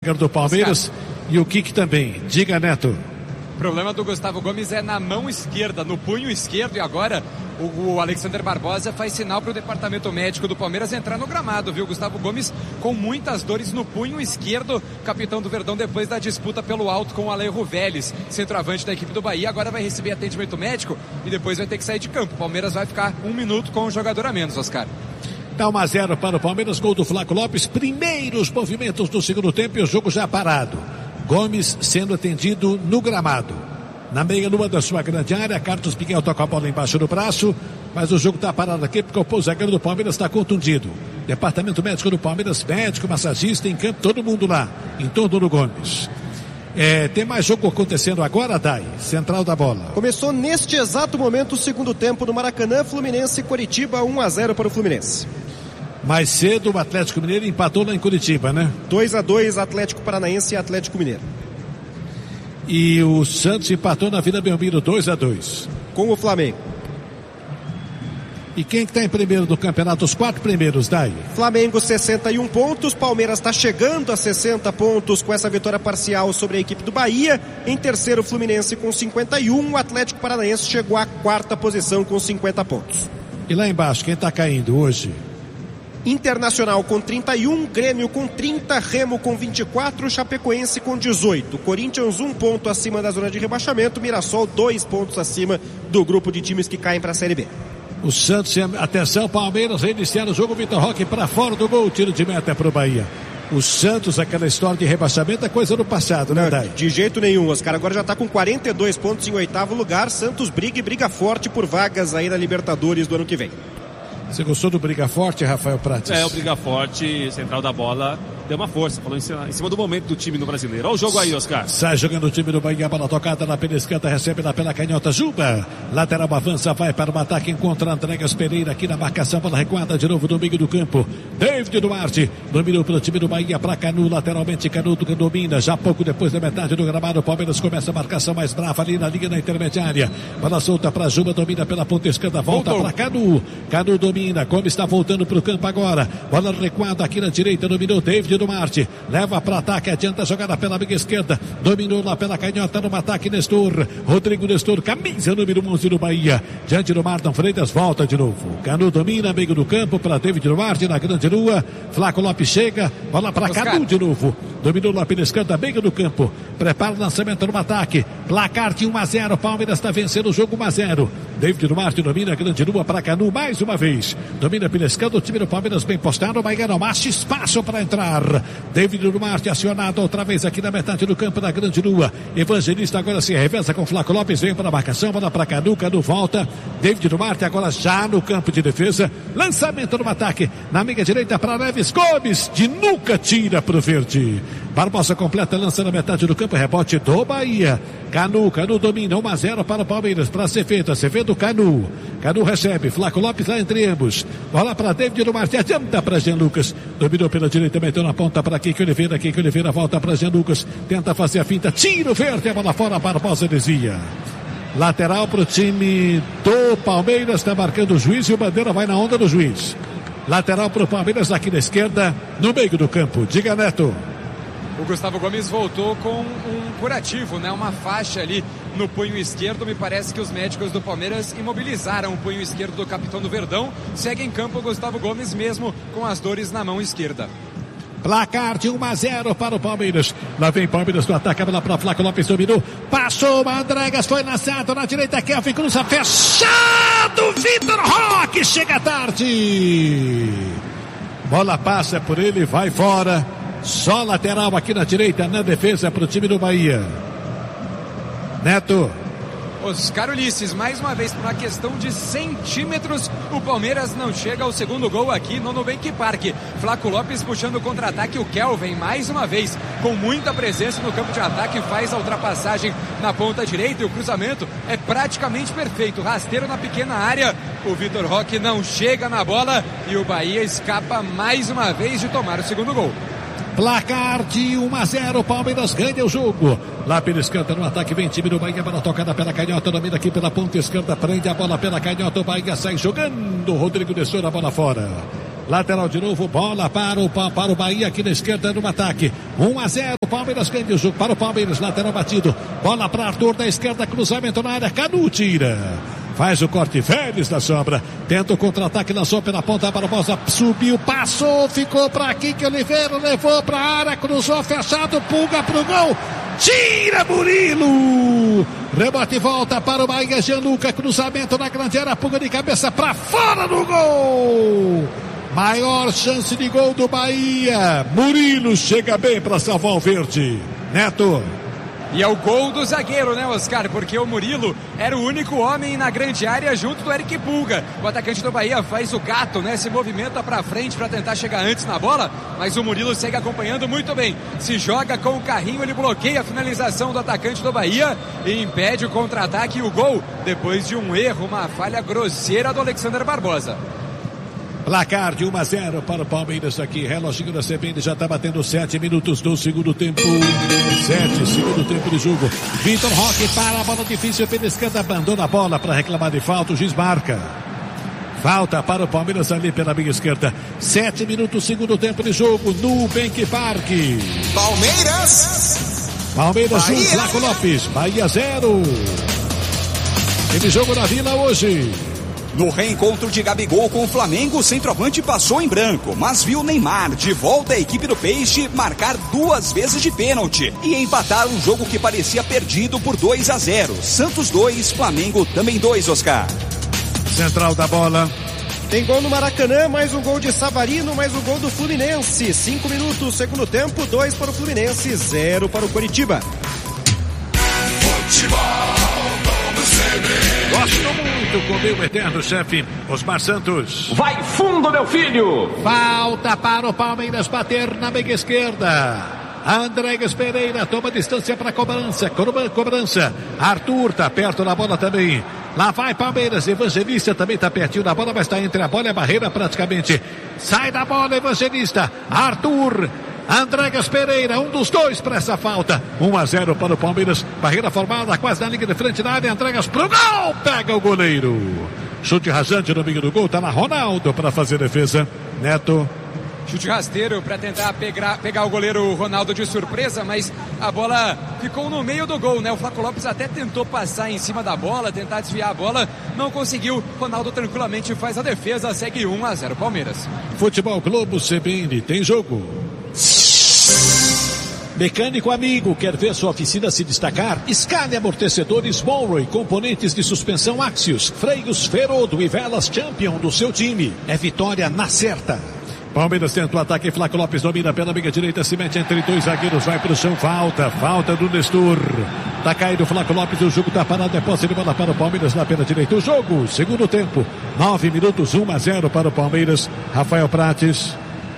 zagueiro do Palmeiras, e o Kik também. Diga, Neto. O problema do Gustavo Gomes é na mão esquerda, no punho esquerdo, e agora o Alexander Barbosa faz sinal para o departamento médico do Palmeiras entrar no gramado, viu? Gustavo Gomes com muitas dores no punho esquerdo, capitão do Verdão, depois da disputa pelo alto com o Alejo Vélez, centroavante da equipe do Bahia. Agora vai receber atendimento médico e depois vai ter que sair de campo. O Palmeiras vai ficar 1 minuto com um jogador a menos, Oscar. Dá 1-0 para o Palmeiras, gol do Flaco Lopes. Primeiros movimentos do segundo tempo e o jogo já parado. Gomes sendo atendido no gramado. Na meia-lua da sua grande área, Carlos Miguel toca a bola embaixo do braço, mas o jogo está parado aqui porque o zagueiro do Palmeiras está contundido. Departamento médico do Palmeiras, médico, massagista, em campo, todo mundo lá, em torno do Gomes. Tem mais jogo acontecendo agora, Dai, central da bola. Começou neste exato momento o segundo tempo no Maracanã, Fluminense e Coritiba, 1-0 para o Fluminense. Mais cedo o Atlético Mineiro empatou lá em Curitiba, né? 2-2, Atlético Paranaense e Atlético Mineiro. E o Santos empatou na Vila Belmiro, 2-2. Com o Flamengo. E quem está em primeiro do campeonato? Os 4 primeiros, Dai. Flamengo 61 pontos, Palmeiras está chegando a 60 pontos com essa vitória parcial sobre a equipe do Bahia. Em terceiro, Fluminense com 51, o Atlético Paranaense chegou à 4ª posição com 50 pontos. E lá embaixo, quem está caindo hoje? Internacional com 31, Grêmio com 30, Remo com 24, Chapecoense com 18. Corinthians 1 ponto acima da zona de rebaixamento, Mirassol 2 pontos acima do grupo de times que caem para a Série B. O Santos, atenção, Palmeiras, reiniciar o jogo, Vitor Roque para fora do gol, tiro de meta para o Bahia. O Santos, aquela história de rebaixamento é coisa do passado, né, Dai? De jeito nenhum, Oscar. Agora já está com 42 pontos em 8º lugar. Santos briga forte por vagas aí na Libertadores do ano que vem. Você gostou do Briga Forte, Rafael Prates? O Briga Forte, central da bola, deu uma força, falou em cima do momento do time no Brasileiro. Olha o jogo aí, Oscar. Sai jogando o time do Bahia, bola tocada na pela esquerda, recebe lá pela canhota, Juba. Lateral avança, vai para o ataque, encontra Andregas Pereira aqui na marcação, bola recuada de novo no meio do campo. David Duarte, dominou pelo time do Bahia para Canu, lateralmente Canu que domina, já pouco depois da metade do gramado, o Palmeiras começa a marcação mais brava ali na linha da intermediária. Bola solta para Juba, domina pela ponta esquerda, volta para Canu. Canu domina. Como está voltando para o campo agora, bola recuada aqui na direita, dominou David Duarte, leva para ataque, adianta a jogada pela amiga esquerda, dominou lá pela canhota no ataque Nestor, Rodrigo Nestor, camisa número 11 do Bahia, diante do Marlon Freitas, volta de novo, Canu domina, meio do campo para David Duarte na grande lua, Flaco Lopes chega, bola para Canu de novo, dominou lá pela esquerda, meio do campo, prepara o lançamento no ataque, placar de 1-0, Palmeiras está vencendo o jogo 1-0, David Duarte domina a grande lua para Canu mais uma vez, domina pela esquerda, o time do Palmeiras bem postado, Bahia não acha espaço para entrar, David Duarte acionado outra vez aqui na metade do campo da grande lua, Evangelista agora se reveza com Flaco Lopes, vem para a marcação, bola para Canu, Canu volta, David Duarte agora já no campo de defesa, lançamento no ataque, na amiga direita para Neves Gomes, de nuca tira para o verde, Barbosa completa, lança na metade do campo, rebote do Bahia, Canu domina, 1-0 para o Palmeiras, para Acevedo, Canu recebe, Flaco Lopes lá entre ambos, bola para David Duarte, adianta para Jean Lucas, dominou pela direita, meteu na ponta para Kiki Oliveira, volta para Jean Lucas, tenta fazer a finta, tiro verde, a bola fora, Barbosa desvia. Lateral para o time do Palmeiras, está marcando o juiz e o Bandeira vai na onda do juiz. Lateral para o Palmeiras aqui na esquerda, no meio do campo. Diga, Neto. O Gustavo Gomes voltou com um curativo, né? Uma faixa ali no punho esquerdo. Me parece que os médicos do Palmeiras imobilizaram o punho esquerdo do capitão do Verdão. Segue em campo o Gustavo Gomes mesmo com as dores na mão esquerda. Placar de 1-0 para o Palmeiras. Lá vem Palmeiras do ataque, a bola para Flaco Lopes, dominou. Passou, Andregas foi lançado na direita, Kelvin cruza, fechado, Vitor Roque chega tarde. Bola passa por ele, vai fora. Só lateral aqui na direita, na defesa para o time do Bahia. Neto. Oscar Ulisses, mais uma vez por uma questão de centímetros, o Palmeiras não chega ao segundo gol aqui no Nubank Park. Flaco Lopes puxando o contra-ataque, o Kelvin mais uma vez com muita presença no campo de ataque, faz a ultrapassagem na ponta direita e o cruzamento é praticamente perfeito, rasteiro na pequena área, o Vitor Roque não chega na bola e o Bahia escapa mais uma vez de tomar o segundo gol. Placar de 1-0, Palmeiras ganha o jogo. Lá pela esquerda no ataque vem time do Bahia, bola tocada pela canhota, domina aqui pela ponta esquerda, prende a bola pela canhota, o Bahia sai jogando, Rodrigo Nestor a bola fora. Lateral de novo, bola para o Bahia aqui na esquerda no ataque. 1-0, Palmeiras ganha o jogo para o Palmeiras, lateral batido. Bola para Arthur da esquerda, cruzamento na área, Canu tira. Faz o corte, Vélez da sobra. Tenta o contra-ataque, lançou pela ponta, Barbosa subiu, passou, ficou para Kiki Oliveira, levou para a área, cruzou, fechado, Pulga pro gol. Tira Murilo! Rebote e volta para o Bahia, Gianluca, cruzamento na grande área, Pulga de cabeça para fora do gol! Maior chance de gol do Bahia. Murilo chega bem para salvar o verde. Neto. E é o gol do zagueiro, né, Oscar? Porque o Murilo era o único homem na grande área junto do Eric Pulga. O atacante do Bahia faz o gato, né? Se movimenta para frente para tentar chegar antes na bola, mas o Murilo segue acompanhando muito bem. Se joga com o carrinho, ele bloqueia a finalização do atacante do Bahia e impede o contra-ataque e o gol depois de um erro, uma falha grosseira do Alexander Barbosa. Placar de 1-0 para o Palmeiras aqui. Reloginho da CBN já está batendo 7 minutos do segundo tempo. 7, segundo tempo de jogo. Vitor Roque para a bola difícil pela esquerda. Abandona a bola para reclamar de falta. O juiz marca. Falta para o Palmeiras ali pela minha esquerda. 7 minutos, segundo tempo de jogo. Nubank Park. Palmeiras 1, Flaco Lopes. Bahia 0. Teve jogo na Vila hoje. No reencontro de Gabigol com o Flamengo, o centroavante passou em branco, mas viu Neymar, de volta à equipe do Peixe, marcar 2 vezes de pênalti e empatar um jogo que parecia perdido por 2-0. Santos 2, Flamengo também 2, Oscar. Central da bola. Tem gol no Maracanã, mais um gol de Savarino, mais um gol do Fluminense. 5 minutos, segundo tempo, 2 para o Fluminense, 0 para o Coritiba. Gosto muito com o meu eterno chefe, Osmar Santos. Vai fundo, meu filho! Falta para o Palmeiras bater na meia esquerda. Andrégues Pereira toma distância para cobrança. Arthur tá perto da bola também. Lá vai Palmeiras, Evangelista também tá pertinho da bola, mas está entre a bola e a barreira praticamente. Sai da bola, Evangelista. Arthur. Andrégues Pereira, um dos dois para essa falta. 1-0 para o Palmeiras. Barreira formada, quase na linha de frente da área. Andrégues pro gol, pega o goleiro. Chute rasante no meio do gol, tá lá Ronaldo para fazer defesa. Neto. Chute rasteiro para tentar pegar o goleiro Ronaldo de surpresa, mas a bola ficou no meio do gol, né? O Flaco Lopes até tentou passar em cima da bola, tentar desviar a bola, não conseguiu. Ronaldo tranquilamente faz a defesa, segue 1-0 Palmeiras. Futebol Globo CBN, tem jogo. Mecânico amigo, quer ver sua oficina se destacar? Escale amortecedores Monroe, componentes de suspensão Axios, freios Ferodo e velas Champion do seu time. É vitória na certa. Palmeiras tenta o ataque, Flaco Lopes domina pela meia direita, se mete entre 2 zagueiros, vai pro chão, falta do Nestor. Tá caído o Flaco Lopes, o jogo tá parado, é posse de bola para o Palmeiras na pela direita. O jogo, segundo tempo, 9 minutos, 1-0 para o Palmeiras. Rafael Prates.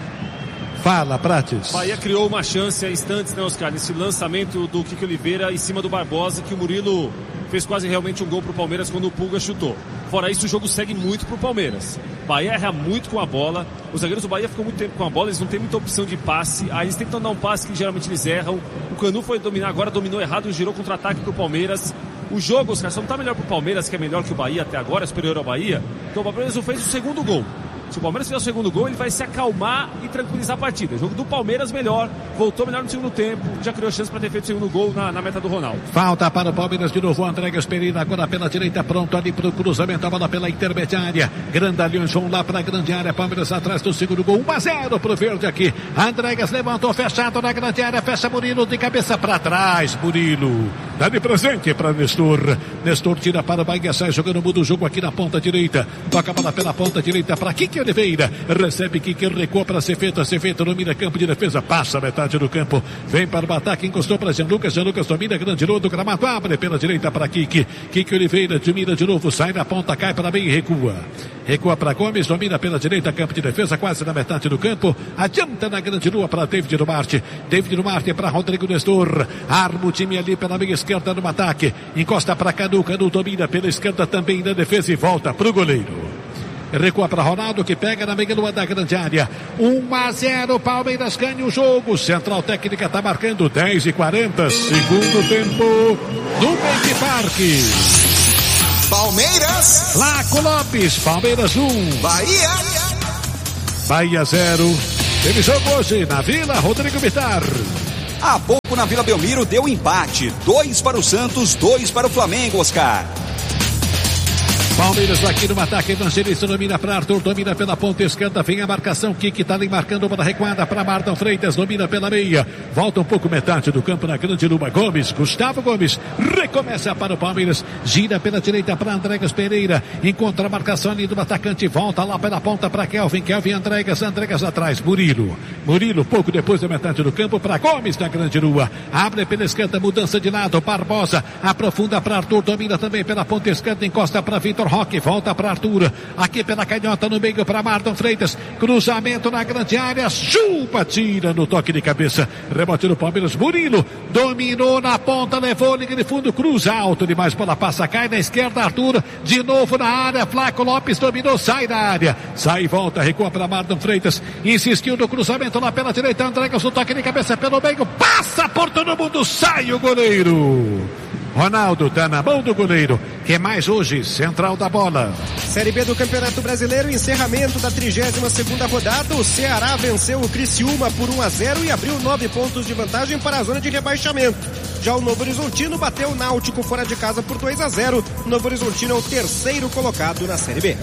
Fala, Prates. Bahia criou uma chance a instantes, né, Oscar? Nesse lançamento do Kiki Oliveira em cima do Barbosa, que o Murilo fez quase realmente um gol pro Palmeiras quando o Pulga chutou. Fora isso, o jogo segue muito pro Palmeiras. Bahia erra muito com a bola. Os zagueiros do Bahia ficam muito tempo com a bola, eles não têm muita opção de passe. Aí eles tentam dar um passe que geralmente eles erram. O Canu foi dominar, agora dominou errado e girou contra-ataque pro Palmeiras. O jogo, Oscar, só não tá melhor pro Palmeiras, que é melhor que o Bahia até agora, superior ao Bahia. Então o Palmeiras não fez o segundo gol. Se o Palmeiras fizer o segundo gol, ele vai se acalmar e tranquilizar a partida. O jogo do Palmeiras melhor, voltou melhor no segundo tempo, já criou chance para ter feito o segundo gol na meta do Ronaldo. Falta para o Palmeiras de novo, Andrégues Pereira agora pela direita, pronto ali para o cruzamento, a bola pela intermediária. Grandalhões vão lá para a grande área, Palmeiras atrás do segundo gol, 1-0 para o verde aqui. Andrégues levantou, fechado na grande área, fecha Murilo de cabeça para trás, Murilo. Dá de presente para Nestor. Nestor tira para o Bahia, sai jogando, muda o jogo aqui na ponta direita. Toca a bola pela ponta direita para Kiki Oliveira. Recebe Kiki, recua para Cefeta. Cefeta domina campo de defesa, passa a metade do campo. Vem para o ataque, encostou para Gianluca. Gianluca domina, grande lua do gramado, abre pela direita para Kiki. Kiki Oliveira domina de novo, sai na ponta, cai para bem e recua. Recua para Gomes, domina pela direita, campo de defesa, quase na metade do campo. Adianta na grande lua para David Duarte. David Duarte para Rodrigo Nestor. Arma o time ali pela meia esquerda no ataque. Encosta para Canu. Canu domina pela esquerda também na defesa e volta para o goleiro. Recua para Ronaldo, que pega na meia lua da grande área. 1-0, Palmeiras ganha o jogo. Central Técnica está marcando 10h40. Segundo tempo no Bank Park. Palmeiras. Flaco Lopes, Palmeiras 1. Bahia. Bahia 0. Teve jogo hoje na Vila Rodrigo Bittar. Há pouco na Vila Belmiro deu empate. 2 para o Santos, 2 para o Flamengo, Oscar. Palmeiras aqui no ataque, Evangelista domina para Arthur, domina pela ponta esquerda, vem a marcação, Kiki tá ali marcando uma recuada para Marton Freitas, domina pela meia, volta um pouco metade do campo na grande Luma, Gomes, Gustavo Gomes, recomeça para o Palmeiras, gira pela direita para Andregas Pereira, encontra a marcação ali do atacante, volta lá pela ponta para Kelvin Andregas atrás, Murilo, pouco depois da metade do campo para Gomes na grande Lua, abre pela esquerda, mudança de lado, Barbosa, aprofunda para Arthur, domina também pela ponta esquerda, encosta para Vitor Roque, volta para Arthur, aqui pela canhota no meio para Marton Freitas, cruzamento na grande área, chupa, tira no toque de cabeça, rebote do Palmeiras, Murilo, dominou na ponta, levou linha de fundo, cruza alto demais, bola passa, cai na esquerda, Arthur, de novo na área, Flaco Lopes dominou, sai da área, sai e volta, recua para Marton Freitas, insistiu no cruzamento lá pela direita, Andregas no toque de cabeça pelo meio, passa por todo mundo, sai o goleiro. Ronaldo tá na mão do goleiro. Que mais hoje? Central da bola. Série B do Campeonato Brasileiro, encerramento da 32ª rodada. O Ceará venceu o Criciúma por 1-0 e abriu 9 pontos de vantagem para a zona de rebaixamento. Já o Novo Horizontino bateu o Náutico fora de casa por 2-0. O Novo Horizontino é o terceiro colocado na Série B.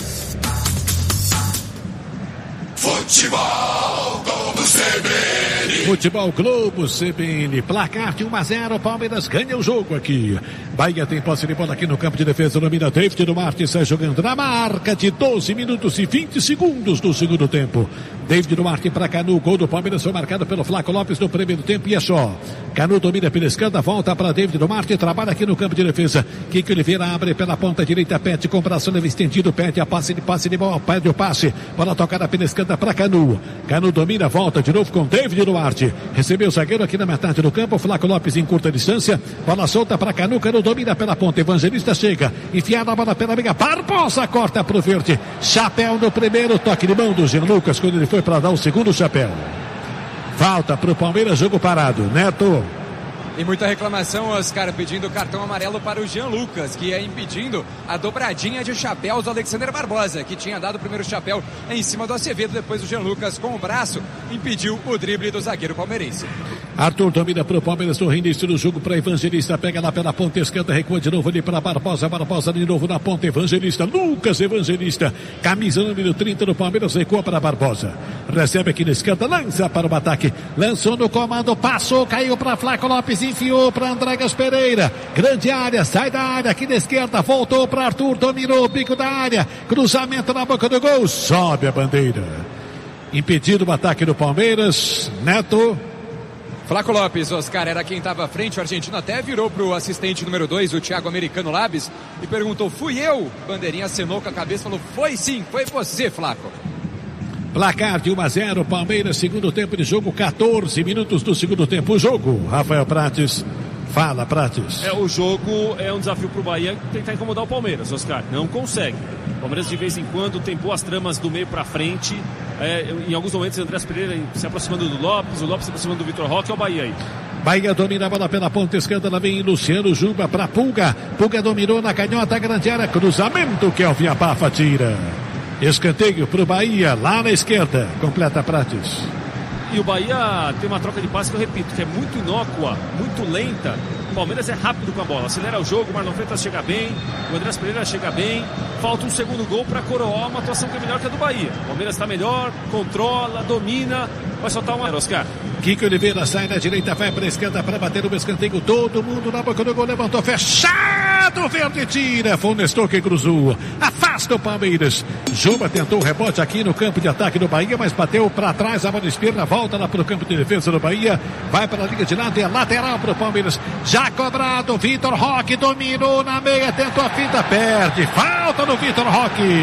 Futebol Globo CBN. Futebol Globo CBN. Placar de 1-0. Palmeiras ganha o jogo aqui. Bahia tem posse de bola aqui no campo de defesa. Domina David Duarte. Sai jogando na marca de 12 minutos e 20 segundos do segundo tempo. David Duarte para Canu. Gol do Palmeiras foi marcado pelo Flaco Lopes no primeiro tempo e é só. Canu domina pela esquerda. Volta para David Duarte. Trabalha aqui no campo de defesa. Kiki Oliveira abre pela ponta direita. Pede com braço leve estendido. Pede a passe de bola. Pede o passe. Bola tocada pela esquerda para Canu. Canu domina, volta de novo com David Duarte. Recebeu o zagueiro aqui na metade do campo. Flaco Lopes em curta distância. Bola solta para Canu. Canu domina pela ponta. Evangelista chega. Enfiada a bola pela meia. Barbosa corta pro verde. Chapéu no primeiro. Toque de mão do Jean Lucas quando ele foi para dar o segundo chapéu. Falta pro Palmeiras. Jogo parado. Neto. E muita reclamação, Oscar, pedindo cartão amarelo para o Jean Lucas, que é impedindo a dobradinha de chapéus do Alexander Barbosa, que tinha dado o primeiro chapéu em cima do Acevedo, depois o Jean Lucas com o braço impediu o drible do zagueiro palmeirense. Arthur domina para o Palmeiras no início do jogo para Evangelista, pega lá pela ponta esquerda, recua de novo ali para Barbosa de novo na ponta, Evangelista, Lucas Evangelista, camisa número 30 do Palmeiras, recua para Barbosa, recebe aqui na esquerda, lança para o ataque, lançou no comando, passou, caiu para Flaco Lopes, enfiou para Andregas Pereira, grande área, sai da área aqui na esquerda, voltou para Arthur, dominou o bico da área, cruzamento na boca do gol, sobe a bandeira, impedido o ataque do Palmeiras. Neto. Flaco Lopes, Oscar, era quem estava à frente, o argentino até virou para o assistente número 2, o Thiago Americano Labes, e perguntou, fui eu? Bandeirinha acenou com a cabeça, falou, foi sim, foi você, Flaco. Placar de 1-0, Palmeiras, segundo tempo de jogo, 14 minutos do segundo tempo. O jogo, Rafael Prates. Fala, Prates. O jogo é um desafio para o Bahia tentar incomodar o Palmeiras, Oscar. Não consegue. O Palmeiras de vez em quando tem boas tramas do meio para frente. Em alguns momentos, Andrés Pereira se aproximando do Lopes, o Lopes se aproximando do Vitor Roque, é o Bahia aí. Bahia domina a bola pela ponta esquerda, lá vem Luciano Juba para Pulga. Pulga dominou na canhota, grande área, cruzamento, Kelvin abafa, tira. Escanteio para o Bahia, lá na esquerda, completa Prates. E o Bahia tem uma troca de passe que eu repito, que é muito inócua, muito lenta. O Palmeiras é rápido com a bola, acelera o jogo, o Marlon Freitas chega bem, o Andrés Pereira chega bem. Falta um segundo gol para coroar uma atuação que é melhor que a do Bahia. O Palmeiras está melhor, controla, domina, vai soltar uma... Oscar. Kiki Oliveira sai na direita, vai para a esquerda para bater o escanteio. Todo mundo na boca do gol, levantou, fechado, verde tira. Foi o Nestor que cruzou. Afasta o Palmeiras. Juba tentou o rebote aqui no campo de ataque do Bahia, mas bateu para trás, a bola esquerda, volta lá para o campo de defesa do Bahia. Vai para a linha de lado e é lateral para o Palmeiras. Já cobrado, Vitor Roque dominou na meia, tentou a finta, perde. Falta no Vitor Roque.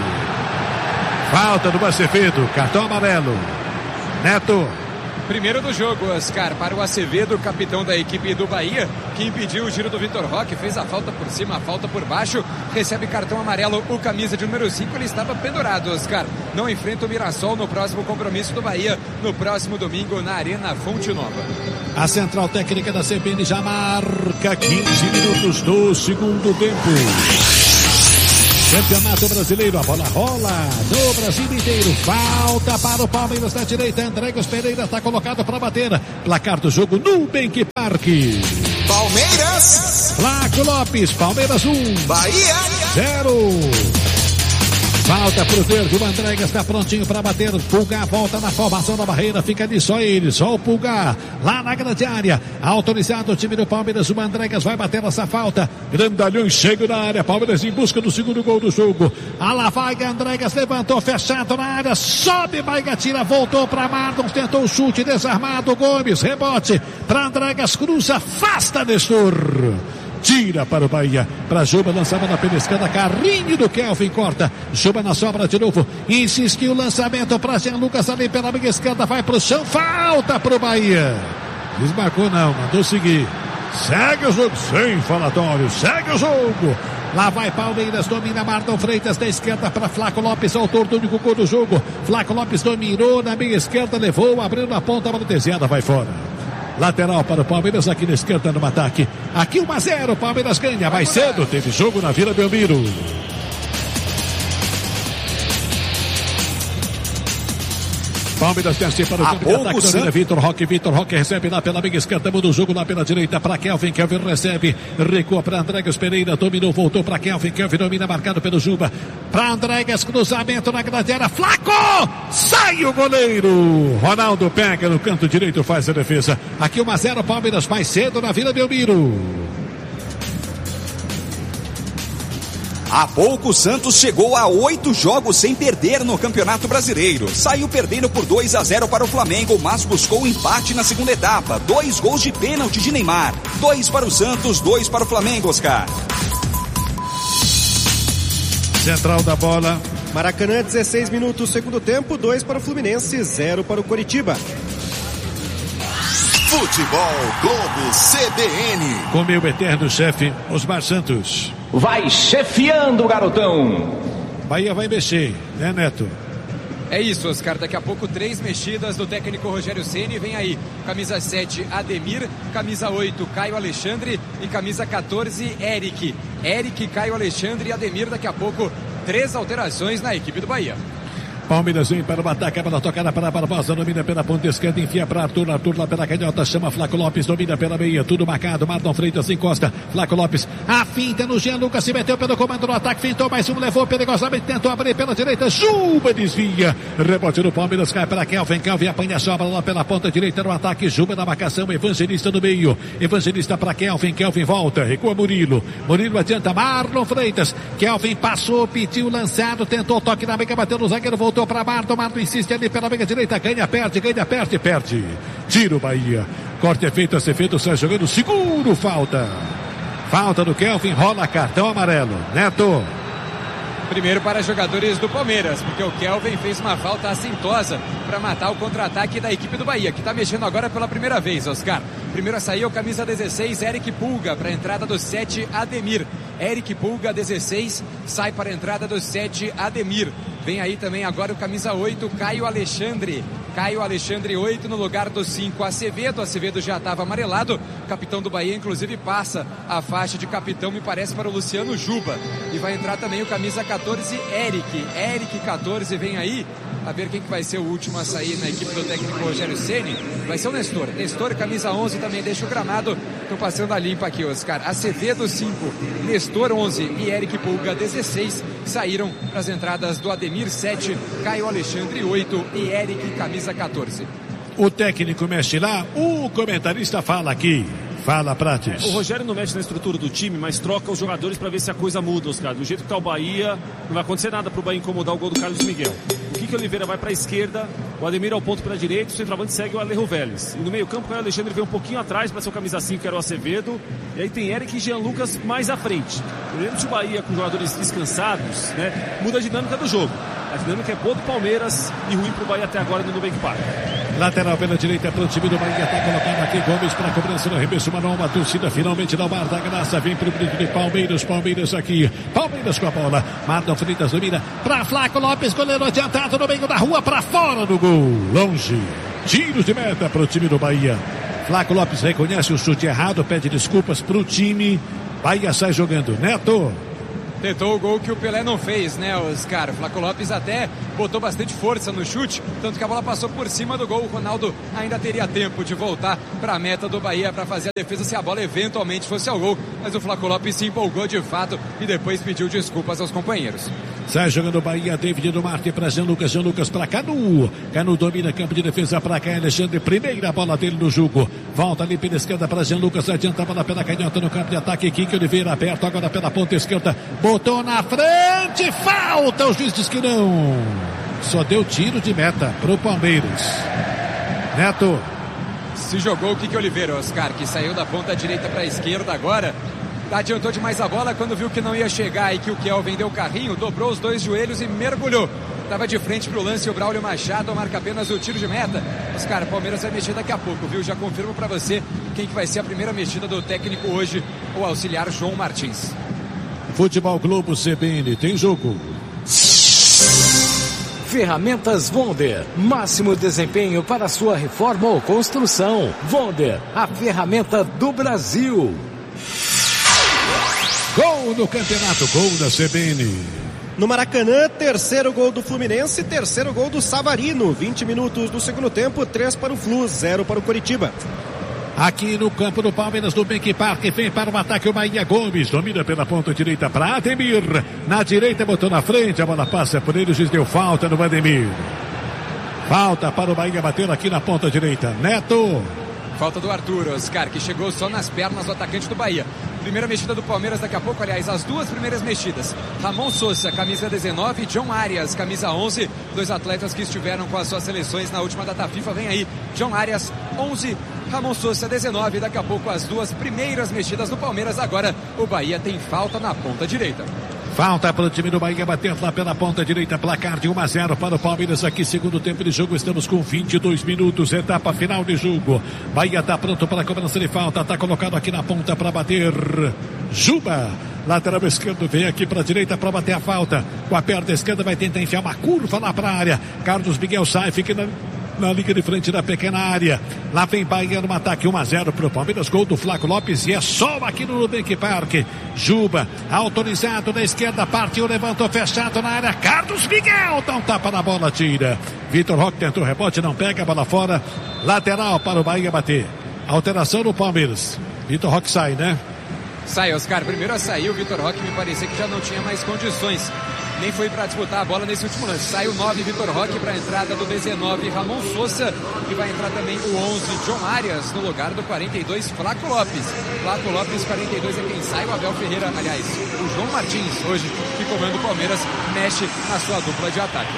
Falta do Acevedo, cartão amarelo. Neto. Primeiro do jogo, Oscar, para o Acevedo, capitão da equipe do Bahia, que impediu o giro do Vitor Roque, fez a falta por cima, a falta por baixo, recebe cartão amarelo, o camisa de número 5, ele estava pendurado, Oscar. Não enfrenta o Mirassol no próximo compromisso do Bahia, no próximo domingo, na Arena Fonte Nova. A central técnica da CBN já marca 15 minutos do segundo tempo. Campeonato Brasileiro, a bola rola no Brasil inteiro. Falta para o Palmeiras na direita. Andrégos Pereira está colocado para bater. Placar do jogo Nubank Park. Palmeiras. Flaco Lopes, Palmeiras 1. Bahia 0. Falta pro verde, o Andrégos está prontinho para bater. Pulgar volta na formação da barreira, fica ali só ele, só o Pulgar, lá na grande área. Autorizado o time do Palmeiras, o Andrégos vai bater essa falta. Grandalhões chega na área, Palmeiras em busca do segundo gol do jogo. A lá vai Andrégos, levantou, fechado na área, sobe, Baiga, tira, voltou para Martins, tentou o chute, desarmado, Gomes, rebote para Andrégos, cruza, afasta Nestor. Tira para o Bahia, para Juba, lançava na pela esquerda, carrinho do Kelvin, corta, Juba na sobra de novo, insistiu o lançamento para Jean Lucas ali pela meia esquerda, vai para o chão, falta para o Bahia, desmarcou não, mandou seguir, segue o jogo, sem falatório, segue o jogo, lá vai Palmeiras, domina Marlon Freitas da esquerda para Flaco Lopes, autor do único gol do jogo, Flaco Lopes dominou na meia esquerda, levou, abrindo a ponta, a bola desviada, vai fora. Lateral para o Palmeiras, aqui na esquerda no ataque. Aqui 1-0, Palmeiras ganha mais cedo. Teve jogo na Vila Belmiro. Palmeiras desce para o campo de ataque, domina Vitor Roque recebe lá pela meia esquerda, muda o jogo lá pela direita para Kelvin recebe, recua para Andrégos Pereira, dominou, voltou para Kelvin domina, marcado pelo Juba, para Andrégos, cruzamento na grande área, Flaco, sai o goleiro, Ronaldo pega no canto direito, faz a defesa, aqui 1-0, Palmeiras mais cedo na Vila Belmiro. Há pouco o Santos chegou a 8 jogos sem perder no Campeonato Brasileiro. Saiu perdendo por 2-0 para o Flamengo, mas buscou o empate na segunda etapa. 2 gols de pênalti de Neymar. 2 para o Santos, 2 para o Flamengo, Oscar. Central da bola. Maracanã, 16 minutos, segundo tempo, 2 para o Fluminense, 0 para o Coritiba. Futebol Globo CBN. Com meu eterno chefe, Osmar Santos. Vai chefiando, garotão. Bahia vai mexer, né, Neto? É isso, Oscar. Daqui a pouco 3 mexidas do técnico Rogério Ceni. Vem aí, camisa 7, Ademir, camisa 8, Caio Alexandre e camisa 14, Eric. Eric, Caio Alexandre e Ademir. Daqui a pouco 3 alterações na equipe do Bahia. Palmeiras vem para o ataque, a bola tocada para a Barbosa, domina pela ponta esquerda, enfia para Arthur lá pela canhota, chama Flaco Lopes, domina pela meia, tudo marcado, Marlon Freitas encosta, Flaco Lopes, a finta no Jean Lucas, se meteu pelo comando do ataque, fintou mais um, levou perigosamente, tentou abrir pela direita, Juba desvia, rebote do Palmeiras, cai para Kelvin apanha a sobra lá pela ponta direita no ataque, Juba na marcação, Evangelista no meio, Evangelista para Kelvin volta, recua Murilo adianta, Marlon Freitas, Kelvin passou, pediu lançado, tentou toque na meia, bateu no zagueiro, voltou para Marto insiste ali pela meia direita, ganha, perde. Tira o Bahia. Corte é feito, a ser feito, sai jogando, seguro, falta do Kelvin, rola cartão amarelo. Neto. Primeiro para jogadores do Palmeiras, porque o Kelvin fez uma falta assintosa para matar o contra-ataque da equipe do Bahia, que está mexendo agora pela primeira vez, Oscar. Primeiro a sair o camisa 16, Eric Pulga, para a entrada do 7, Ademir. Eric Pulga, 16, sai para a entrada do 7, Ademir. Vem aí também agora o camisa 8, Caio Alexandre. Caio Alexandre 8 no lugar do 5, Acevedo. Acevedo já estava amarelado. Capitão do Bahia, inclusive, passa a faixa de capitão, me parece, para o Luciano Juba. E vai entrar também o camisa 14, Eric. Eric 14 vem aí. A ver quem que vai ser o último a sair na equipe do técnico Rogério Ceni. Vai ser o Nestor. Nestor, camisa 11, também deixa o gramado. Estou passando a limpa aqui, Oscar. Acevedo 5, Nestor 11 e Eric Pulga 16 saíram para as entradas do Ademir 7, Caio Alexandre 8 e Eric camisa 14. O técnico mexe lá, o comentarista fala aqui. Fala, Prates. O Rogério não mexe na estrutura do time, mas troca os jogadores para ver se a coisa muda, Oscar. Do jeito que tá o Bahia, não vai acontecer nada pro Bahia incomodar o gol do Carlos Miguel. O Kiki Oliveira vai para a esquerda, o Ademir ao ponto pela direita, o centroavante segue o Alejo Vélez. E no meio campo, o Alexandre vem um pouquinho atrás para ser o camisa 5, que era o Acevedo. E aí tem Eric e Jean Lucas mais à frente. Lembrando que o Bahia com jogadores descansados, né, muda a dinâmica do jogo. A dinâmica é boa do Palmeiras e ruim pro Bahia até agora no Nubank Park. Lateral pela direita para o time do Bahia, está colocado aqui Gomes para a cobrança do arremesso manual, a torcida finalmente no Bar da Graça, vem para o brinco de Palmeiras aqui, Palmeiras com a bola, Marlon Freitas domina para Flaco Lopes, goleiro adiantado no meio da rua, para fora do gol, longe, tiros de meta para o time do Bahia. Flaco Lopes reconhece o chute errado, pede desculpas para o time, Bahia sai jogando, Neto. Tentou o gol que o Pelé não fez, né, Oscar? O Flaco Lopes até botou bastante força no chute, tanto que a bola passou por cima do gol. O Ronaldo ainda teria tempo de voltar para a meta do Bahia para fazer a defesa se a bola eventualmente fosse ao gol, mas o Flaco Lopes se empolgou de fato e depois pediu desculpas aos companheiros. Sai jogando o Bahia, David Duarte para Jean Lucas para Canu. Canu domina campo de defesa para cá, Alexandre, primeira bola dele no jogo. Volta ali pela esquerda para Jean Lucas, adianta a bola pela canhota no campo de ataque. Kiki Oliveira aberto agora pela ponta esquerda, botou na frente, falta, o juiz diz que não. Só deu tiro de meta pro Palmeiras. Neto. Se jogou o Kiki Oliveira, Oscar, que saiu da ponta direita para a esquerda agora. Adiantou demais a bola quando viu que não ia chegar e que o Kelvin deu carrinho, dobrou os dois joelhos e mergulhou. Estava de frente para o lance o Braulio Machado, marca apenas o tiro de meta. Oscar, o Palmeiras vai mexer daqui a pouco, viu? Já confirmo para você quem que vai ser a primeira mexida do técnico hoje, o auxiliar João Martins. Futebol Globo CBN, tem jogo. Ferramentas Wonder, máximo desempenho para sua reforma ou construção. Wonder, a ferramenta do Brasil. Gol no campeonato, gol da CBN. No Maracanã, terceiro gol do Fluminense, terceiro gol do Savarino. 20 minutos do segundo tempo, 3 para o Flu, 0 para o Coritiba. Aqui no campo do Palmeiras, no Bank Park, vem para o ataque o Bahia. Gomes, domina pela ponta direita para Ademir. Na direita, botou na frente, a bola passa por ele, o juiz deu falta no Ademir. Falta para o Bahia bater aqui na ponta direita. Neto. Falta do Arthur, Oscar, que chegou só nas pernas do atacante do Bahia. Primeira mexida do Palmeiras daqui a pouco, aliás, as duas primeiras mexidas. Ramon Sousa, camisa 19, John Arias, camisa 11. Dois atletas que estiveram com as suas seleções na última data FIFA. Vem aí, John Arias, 11, Ramon Sousa, 19. Daqui a pouco as duas primeiras mexidas do Palmeiras. Agora o Bahia tem falta na ponta direita. Falta para o time do Bahia bater lá pela ponta direita, placar de 1-0 para o Palmeiras aqui, segundo tempo de jogo, estamos com 22 minutos, etapa final de jogo. Bahia está pronto para a cobrança de falta, está colocado aqui na ponta para bater. Juba, lateral esquerdo, vem aqui para a direita para bater a falta, com a perna esquerda vai tentar enfiar uma curva lá para a área. Carlos Miguel sai, fica na linha de frente da pequena área. Lá vem Bahia no ataque, 1-0 para o Palmeiras, gol do Flaco Lopes e é só aqui no Nubank Park. Juba, autorizado da esquerda, partiu, levantou, fechado na área. Carlos Miguel dá um tapa na bola, tira. Vitor Roque tentou rebote, não pega, a bola fora. Lateral para o Bahia bater. Alteração no Palmeiras. Vitor Roque sai, né? Sai, Oscar. Primeiro a sair, o Vitor Roque me parecia que já não tinha mais condições. Nem foi para disputar a bola nesse último lance. Sai o 9, Vitor Roque, para a entrada do 19, Ramon Sousa. E vai entrar também o 11, John Arias, no lugar do 42, Flaco Lopes. Flaco Lopes, 42 é quem sai. O Abel Ferreira, aliás, o João Martins, hoje, que comanda o Palmeiras, mexe na sua dupla de ataque.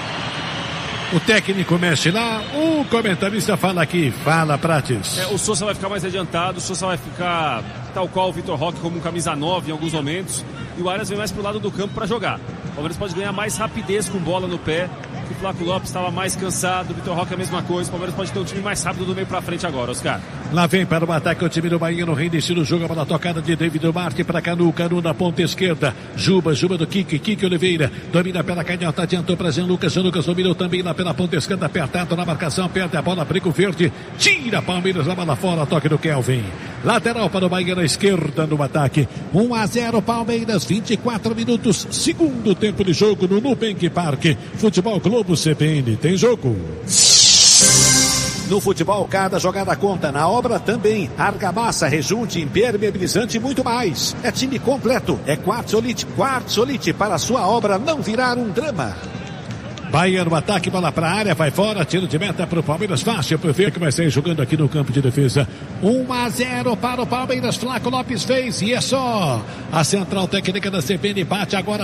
O técnico mexe lá, o comentarista fala aqui, fala Prates. O Sousa vai ficar mais adiantado, o Sousa vai ficar tal qual o Vitor Roque como um camisa 9 em alguns momentos. E o Arias vem mais pro lado do campo para jogar. O Palmeiras pode ganhar mais rapidez com bola no pé. O Flaco Lopes estava mais cansado, o Vitor Roque é a mesma coisa. O Palmeiras pode ter um time mais rápido do meio para frente agora, Oscar. Lá vem para o ataque o time do Bahia no reinício do jogo, a bola tocada de David Duarte para Canu, Canu na ponta esquerda. Juba do Kiki Oliveira, domina pela canhota, adiantou para Jean Lucas dominou também lá pela ponta esquerda, apertado na marcação, perde a bola, briga o verde, tira Palmeiras, a bola fora, toque do Kelvin. Lateral para o Bahia na esquerda no ataque, 1-0 Palmeiras, 24 minutos, segundo tempo de jogo no Nubank Park. Futebol Globo CBN, tem jogo. No futebol, cada jogada conta, na obra também. Argamassa, rejunte, impermeabilizante e muito mais. É time completo, é Quartzolite para a sua obra não virar um drama. Bahia no ataque, bola para a área, vai fora, tiro de meta para o Palmeiras, fácil para ver que vai sair jogando aqui no campo de defesa. 1-0 para o Palmeiras, Flaco Lopes fez e é só. A central técnica da CBN bate agora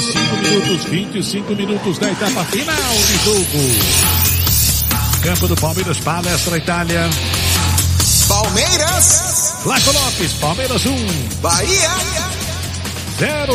25 minutos da etapa final de jogo. Campo do Palmeiras, Palestra Itália. Palmeiras. Flaco Lopes, Palmeiras 1. Bahia 0.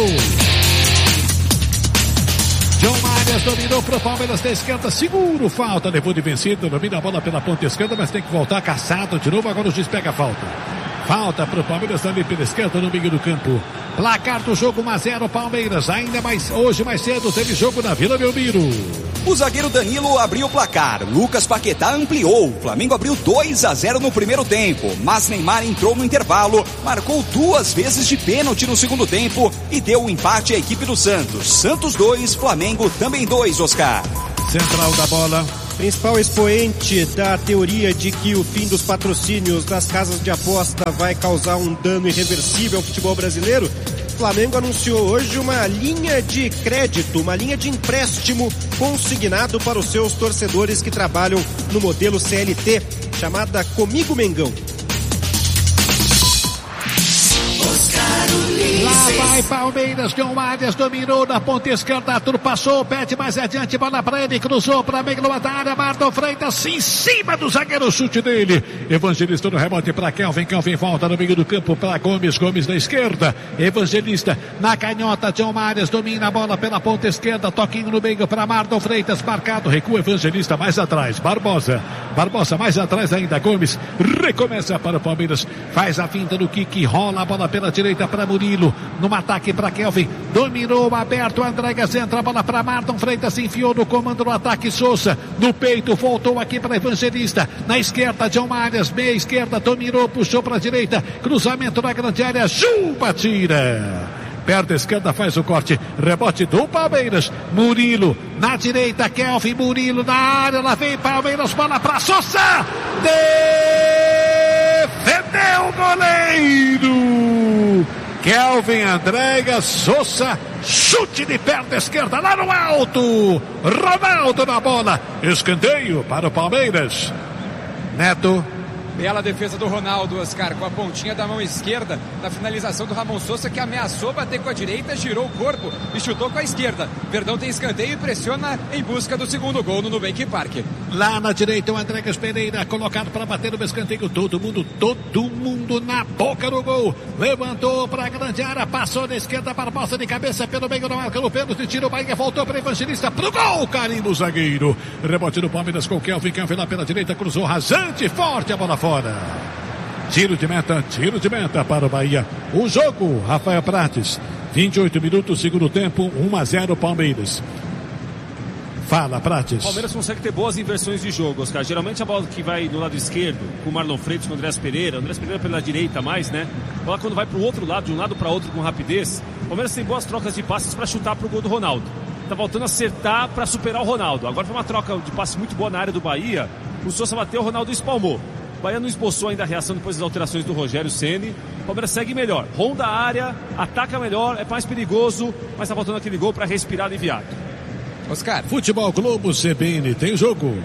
John Arias dominou pro Palmeiras da esquerda, seguro, falta, levou de vencido, domina a bola pela ponta esquerda, mas tem que voltar, caçado de novo, agora o juiz pega a falta. Falta pro Palmeiras também pela esquerda no meio do campo. Placar do jogo 1-0 Palmeiras. Ainda mais hoje, mais cedo, teve jogo na Vila Belmiro. O zagueiro Danilo abriu o placar. Lucas Paquetá ampliou. O Flamengo abriu 2-0 no primeiro tempo. Mas Neymar entrou no intervalo, marcou 2 vezes de pênalti no segundo tempo e deu o empate à equipe do Santos. Santos 2, Flamengo também 2, Oscar. Central da bola. Principal expoente da teoria de que o fim dos patrocínios das casas de aposta vai causar um dano irreversível ao futebol brasileiro, o Flamengo anunciou hoje uma linha de crédito, uma linha de empréstimo consignado para os seus torcedores que trabalham no modelo CLT, chamada Comigo Mengão. Lá vai Palmeiras, John Arias dominou na ponta esquerda, Arthur passou, pede mais adiante, bola pra ele, cruzou pra meio da área, Marlon Freitas em cima do zagueiro, chute dele, Evangelista no rebote pra Kelvin volta no meio do campo pra Gomes da esquerda, Evangelista na canhota, John Arias domina a bola pela ponta esquerda, toquinho no meio pra Marlon Freitas, marcado, recua Evangelista mais atrás, Barbosa mais atrás ainda, Gomes recomeça para o Palmeiras, faz a finta do Kiki, rola a bola pela direita para Murilo, no ataque para Kelvin, dominou aberto, Andrégas entra a bola para Marlon Freitas, enfiou no comando do ataque, Souza no peito, voltou aqui para Evangelista, na esquerda John Arias, meia esquerda, dominou, puxou para a direita, cruzamento na grande área, Juba tira, perto da esquerda, faz o corte, rebote do Palmeiras, Murilo na direita, Kelvin, Murilo na área, lá vem Palmeiras, bola para Souza, defendeu o goleiro Kelvin, Andrégas, Souza, chute de perna esquerda lá no alto, Ronaldo na bola, escanteio para o Palmeiras, Neto. Bela defesa do Ronaldo, Oscar, com a pontinha da mão esquerda na finalização do Ramon Souza, que ameaçou bater com a direita, girou o corpo e chutou com a esquerda. Verdão tem escanteio e pressiona em busca do segundo gol no Nubank Park. Lá na direita o Andrégas Pereira colocado para bater no escanteio, todo mundo na boca do gol, levantou para a grande área, passou na esquerda, Barbosa de cabeça pelo meio da marca, no pênalti, tira o Bahia, voltou para Evangelista, pro gol, carimbo o zagueiro, rebote do Palmeiras com Kelvin lá pela direita, cruzou rasante, forte a bola fora. Tiro de meta para o Bahia. O jogo, Rafael Prates, 28 minutos, segundo tempo, 1-0 Palmeiras. Fala, Prates. O Palmeiras consegue ter boas inversões de jogo, Oscar. Geralmente a bola que vai no lado esquerdo, com o Marlon Freitas, com o Andrés Pereira pela direita mais, né? A bola quando vai pro outro lado, de um lado para outro com rapidez, o Palmeiras tem boas trocas de passes para chutar pro gol do Ronaldo. Tá voltando a acertar para superar o Ronaldo. Agora foi uma troca de passe muito boa na área do Bahia. O Souza bateu, o Ronaldo espalmou. O Bahia não esboçou ainda a reação depois das alterações do Rogério Ceni. O Palmeiras segue melhor, ronda a área, ataca melhor, é mais perigoso, mas tá faltando aquele gol para respirar aliviado. Oscar. Futebol Globo CBN tem jogo.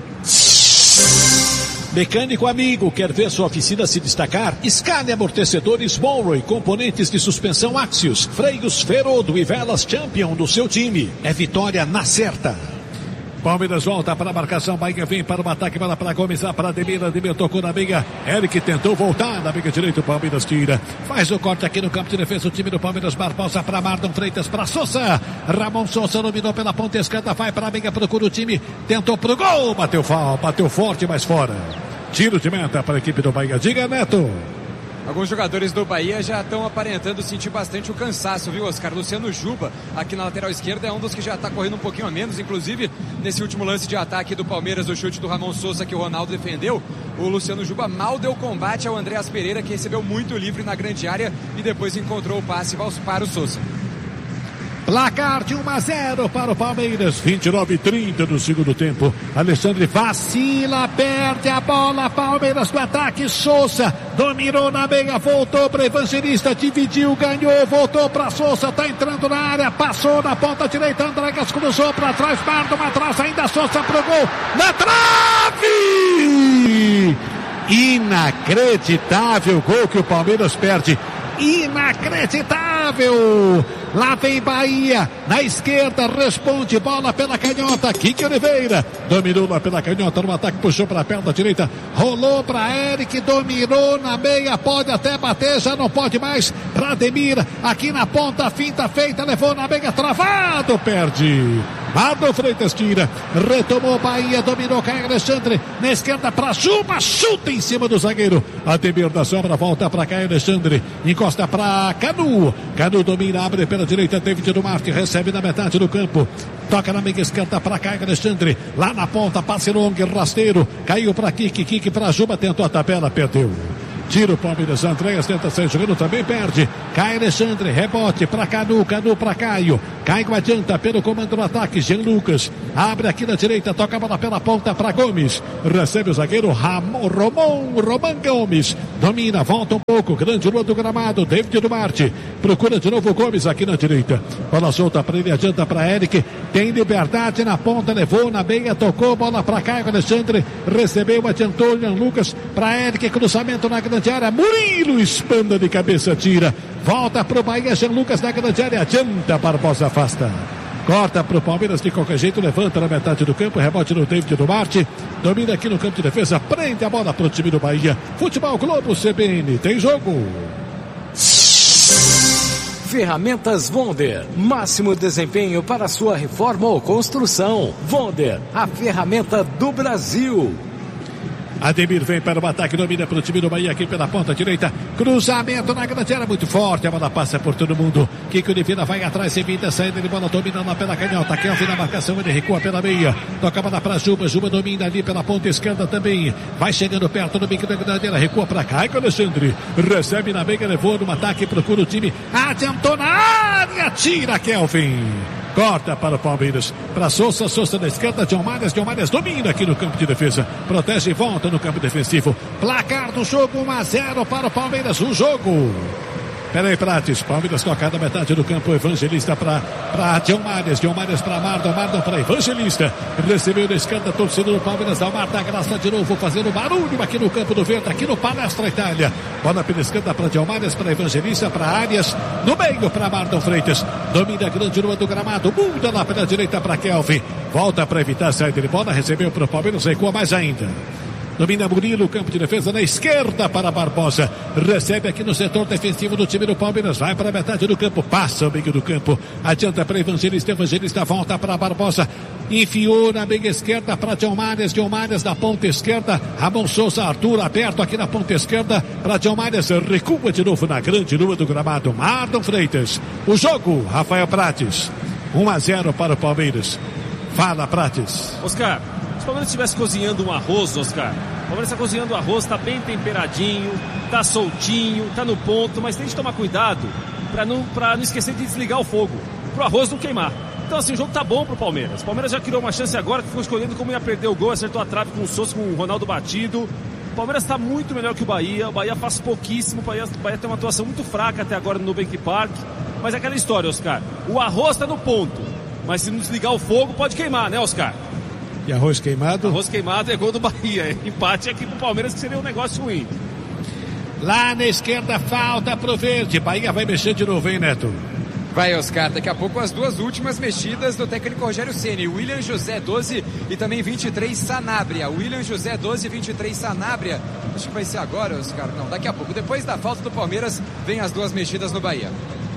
Mecânico amigo, quer ver sua oficina se destacar? Scania Amortecedores Monroe, componentes de suspensão Axios, freios Ferodo e velas Champion do seu time. É vitória na certa. Palmeiras volta para a marcação, Bahia vem para o ataque, bola para Gomes, lá para Ademir tocou na meia, Eric tentou voltar na meia direita, o Palmeiras tira, faz o corte aqui no campo de defesa, o time do Palmeiras, Barbosa para Marlon Freitas, para Souza, Ramon Souza dominou pela ponta esquerda, vai para a meia, procura o time, tentou pro gol, bateu forte, mas fora. Tiro de meta para a equipe do Bahia, diga Neto. Alguns jogadores do Bahia já estão aparentando sentir bastante o cansaço, viu, Oscar? Luciano Juba, aqui na lateral esquerda, é um dos que já está correndo um pouquinho a menos, inclusive nesse último lance de ataque do Palmeiras, o chute do Ramon Souza que o Ronaldo defendeu, o Luciano Juba mal deu combate ao Andréas Pereira, que recebeu muito livre na grande área e depois encontrou o passe para o Souza. Placar de 1-0 para o Palmeiras, 29:30 do segundo tempo. Alexandre vacila, perde a bola, Palmeiras no ataque, Souza dominou na meia, voltou para Evangelista, dividiu, ganhou, voltou para Souza, tá entrando na área, passou na ponta direita, Andrégas cruzou para trás, Marlon atrás, ainda Souza pro gol, na trave! Inacreditável gol que o Palmeiras perde. Inacreditável! Lá vem Bahia, na esquerda, responde, bola pela canhota, Kiki Oliveira, dominou lá pela canhota, no ataque, puxou para a perna direita, rolou para Eric, dominou na meia, pode até bater, já não pode mais, Rademir, aqui na ponta, finta feita, levou na meia, travado, perde. Mardon Freitas tira, retomou Bahia, dominou Caio Alexandre, na esquerda para Juba, chuta em cima do zagueiro. Ademir da Sobra volta para Caio Alexandre, encosta para Canu. Canu domina, abre pela direita, David Duarte recebe na metade do campo. Toca na meia esquerda para Caio Alexandre, lá na ponta, passe longo, rasteiro, caiu para Kiki para Juba, tentou a tabela, perdeu. Tira o Palmeiras, Andréas tenta sair jogando, também perde. Caio Alexandre, rebote para Canu, Canu para Caio. Caio adianta pelo comando do ataque, Jean Lucas. Abre aqui na direita, toca a bola pela ponta para Gomes. Recebe o zagueiro Roman Gomes. Domina, volta um pouco, grande lua do gramado, David Duarte. Procura de novo o Gomes aqui na direita. Bola solta para ele, adianta para Eric. Tem liberdade na ponta, levou na meia, tocou, bola para Caio Alexandre. Recebeu, adiantou Jean Lucas para Eric, cruzamento na grande área, Murilo espanda de cabeça, tira, volta pro Bahia, Jean Lucas na grande área, adianta, Barbosa afasta, corta pro Palmeiras de qualquer jeito, levanta na metade do campo, rebote no David Duarte, domina aqui no campo de defesa, prende a bola pro time do Bahia. Futebol Globo CBN, tem jogo. Ferramentas Wonder, máximo desempenho para sua reforma ou construção. Wonder, a ferramenta do Brasil. Ademir vem para o ataque, domina para o time do Bahia aqui pela ponta direita, cruzamento na grande área, muito forte, a bola passa por todo mundo. Kiko Oliveira vai atrás, sem vida, saída de bola, domina lá pela canhota, Kelvin na marcação, ele recua pela meia, toca a bola para Juba, Juba domina ali pela ponta esquerda também, vai chegando perto do bico da grande área, recua para Caio Alexandre, recebe na meia, levou no ataque, procura o time, adiantou na área, tira Kelvin. Corta para o Palmeiras, para Souza na esquerda, John Marias domina aqui no campo de defesa, protege e volta no campo defensivo, placar do jogo 1-0 para o Palmeiras, o jogo. Peraí, Prates, Palmeiras toca na metade do campo, Evangelista para John Marias para Mardon para Evangelista, recebeu na esquerda, torcedor do Palmeiras, Almar da Graça de novo, fazendo barulho aqui no campo do verde, aqui no Palestra Itália, bola pela esquerda para John Marias, para Evangelista, para Arias, no meio para Mardon Freitas, domina a grande lua do gramado, muda lá pela direita para Kelvin, volta para evitar a saída de bola, recebeu para o Palmeiras, recua mais ainda. Domina Murilo, campo de defesa na esquerda para Barbosa. Recebe aqui no setor defensivo do time do Palmeiras. Vai para a metade do campo, passa o meio do campo. Adianta para Evangelista, Evangelista volta para Barbosa. Enfiou na meia esquerda para John Marias na ponta esquerda. Ramon Souza, Arthur aberto aqui na ponta esquerda para John Marias. Recua de novo na grande lua do gramado. Mardon Freitas. O jogo, Rafael Prates. 1-0 para o Palmeiras. Fala, Prates. Oscar. Se o Palmeiras estivesse cozinhando um arroz, Oscar, o Palmeiras está cozinhando o arroz, está bem temperadinho, está soltinho, está no ponto, mas tem que tomar cuidado para não esquecer de desligar o fogo, para o arroz não queimar. Então assim, o jogo tá bom pro Palmeiras. O Palmeiras já criou uma chance agora, que ficou escolhendo como ia perder o gol, acertou a trave com o Souza, com o Ronaldo batido. O Palmeiras está muito melhor que o Bahia faz pouquíssimo, o Bahia tem uma atuação muito fraca até agora no Nubank Park, mas é aquela história, Oscar, o arroz está no ponto, mas se não desligar o fogo pode queimar, né, Oscar? E arroz queimado? Arroz queimado é gol do Bahia. Empate aqui pro Palmeiras, que seria um negócio ruim. Lá na esquerda, falta pro verde. Bahia vai mexer de novo, hein, Neto? Vai, Oscar. Daqui a pouco as duas últimas mexidas do técnico Rogério Ceni. William José, 12 e também 23, Sanabria. William José, 12 e 23, Sanabria. Acho que vai ser agora, Oscar. Não, daqui a pouco. Depois da falta do Palmeiras, vem as duas mexidas no Bahia.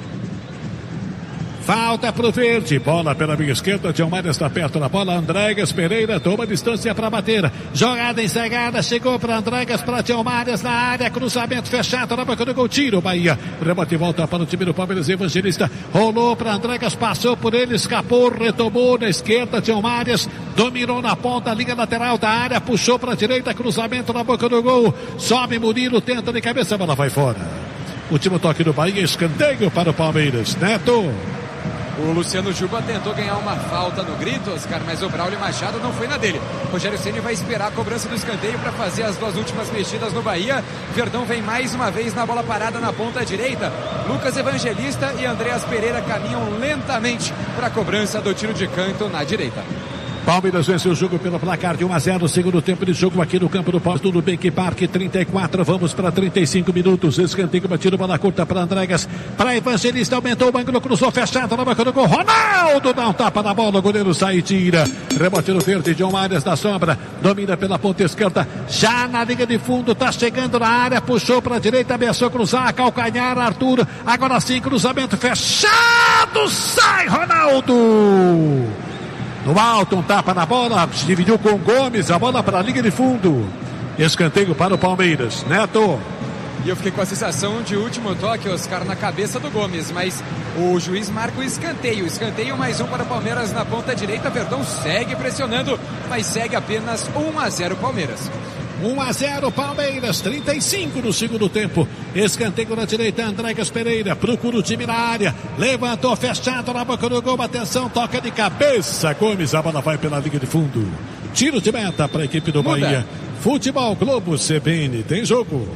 Falta pro verde, bola pela minha esquerda, John Marias está perto da bola, Andréas Pereira toma distância para bater, jogada ensagada, chegou para Andréas, para John Marias na área, cruzamento fechado na boca do gol, tira o Bahia, rebote e volta para o time do Palmeiras, Evangelista, rolou para Andréas, passou por ele, escapou, retomou na esquerda, John Marias, dominou na ponta, linha lateral da área, puxou para a direita, cruzamento na boca do gol, sobe Murilo, tenta de cabeça, a bola vai fora. Último toque do Bahia, escanteio para o Palmeiras, Neto. O Luciano Juba tentou ganhar uma falta no grito, Oscar, mas o Braulio Machado não foi na dele. Rogério Ceni vai esperar a cobrança do escanteio para fazer as duas últimas mexidas no Bahia. Verdão vem mais uma vez na bola parada na ponta direita. Lucas Evangelista e Andréas Pereira caminham lentamente para a cobrança do tiro de canto na direita. Palmeiras vence o jogo pelo placar de 1-0, segundo tempo de jogo aqui no campo do Posto do Nubank Park, 34, vamos para 35 minutos, escanteio batido, bola curta para Andréas, para Evangelista, aumentou o ângulo, cruzou fechado na boca do gol, Ronaldo dá um tapa na bola, o goleiro sai e tira, rebote no verde, John Marias da sombra, domina pela ponta esquerda, já na linha de fundo, tá chegando na área, puxou para a direita, ameaçou cruzar, calcanhar, Arthur, agora sim, cruzamento fechado, sai Ronaldo! No alto, um tapa na bola, se dividiu com o Gomes, a bola para a linha de fundo. Escanteio para o Palmeiras. Neto. E eu fiquei com a sensação de último toque, Oscar, na cabeça do Gomes, mas o juiz marca o escanteio. Escanteio mais um para o Palmeiras na ponta direita. Verdão segue pressionando, mas segue apenas 1-0 Palmeiras. 1-0 Palmeiras, 35 no segundo tempo. Escanteio na direita, Andréas Pereira procura o time na área, levantou fechado na boca do gol, atenção, toca de cabeça Gomes, a bola vai pela linha de fundo. Tiro de meta para a equipe do Bahia. Futebol Globo CBN, tem jogo.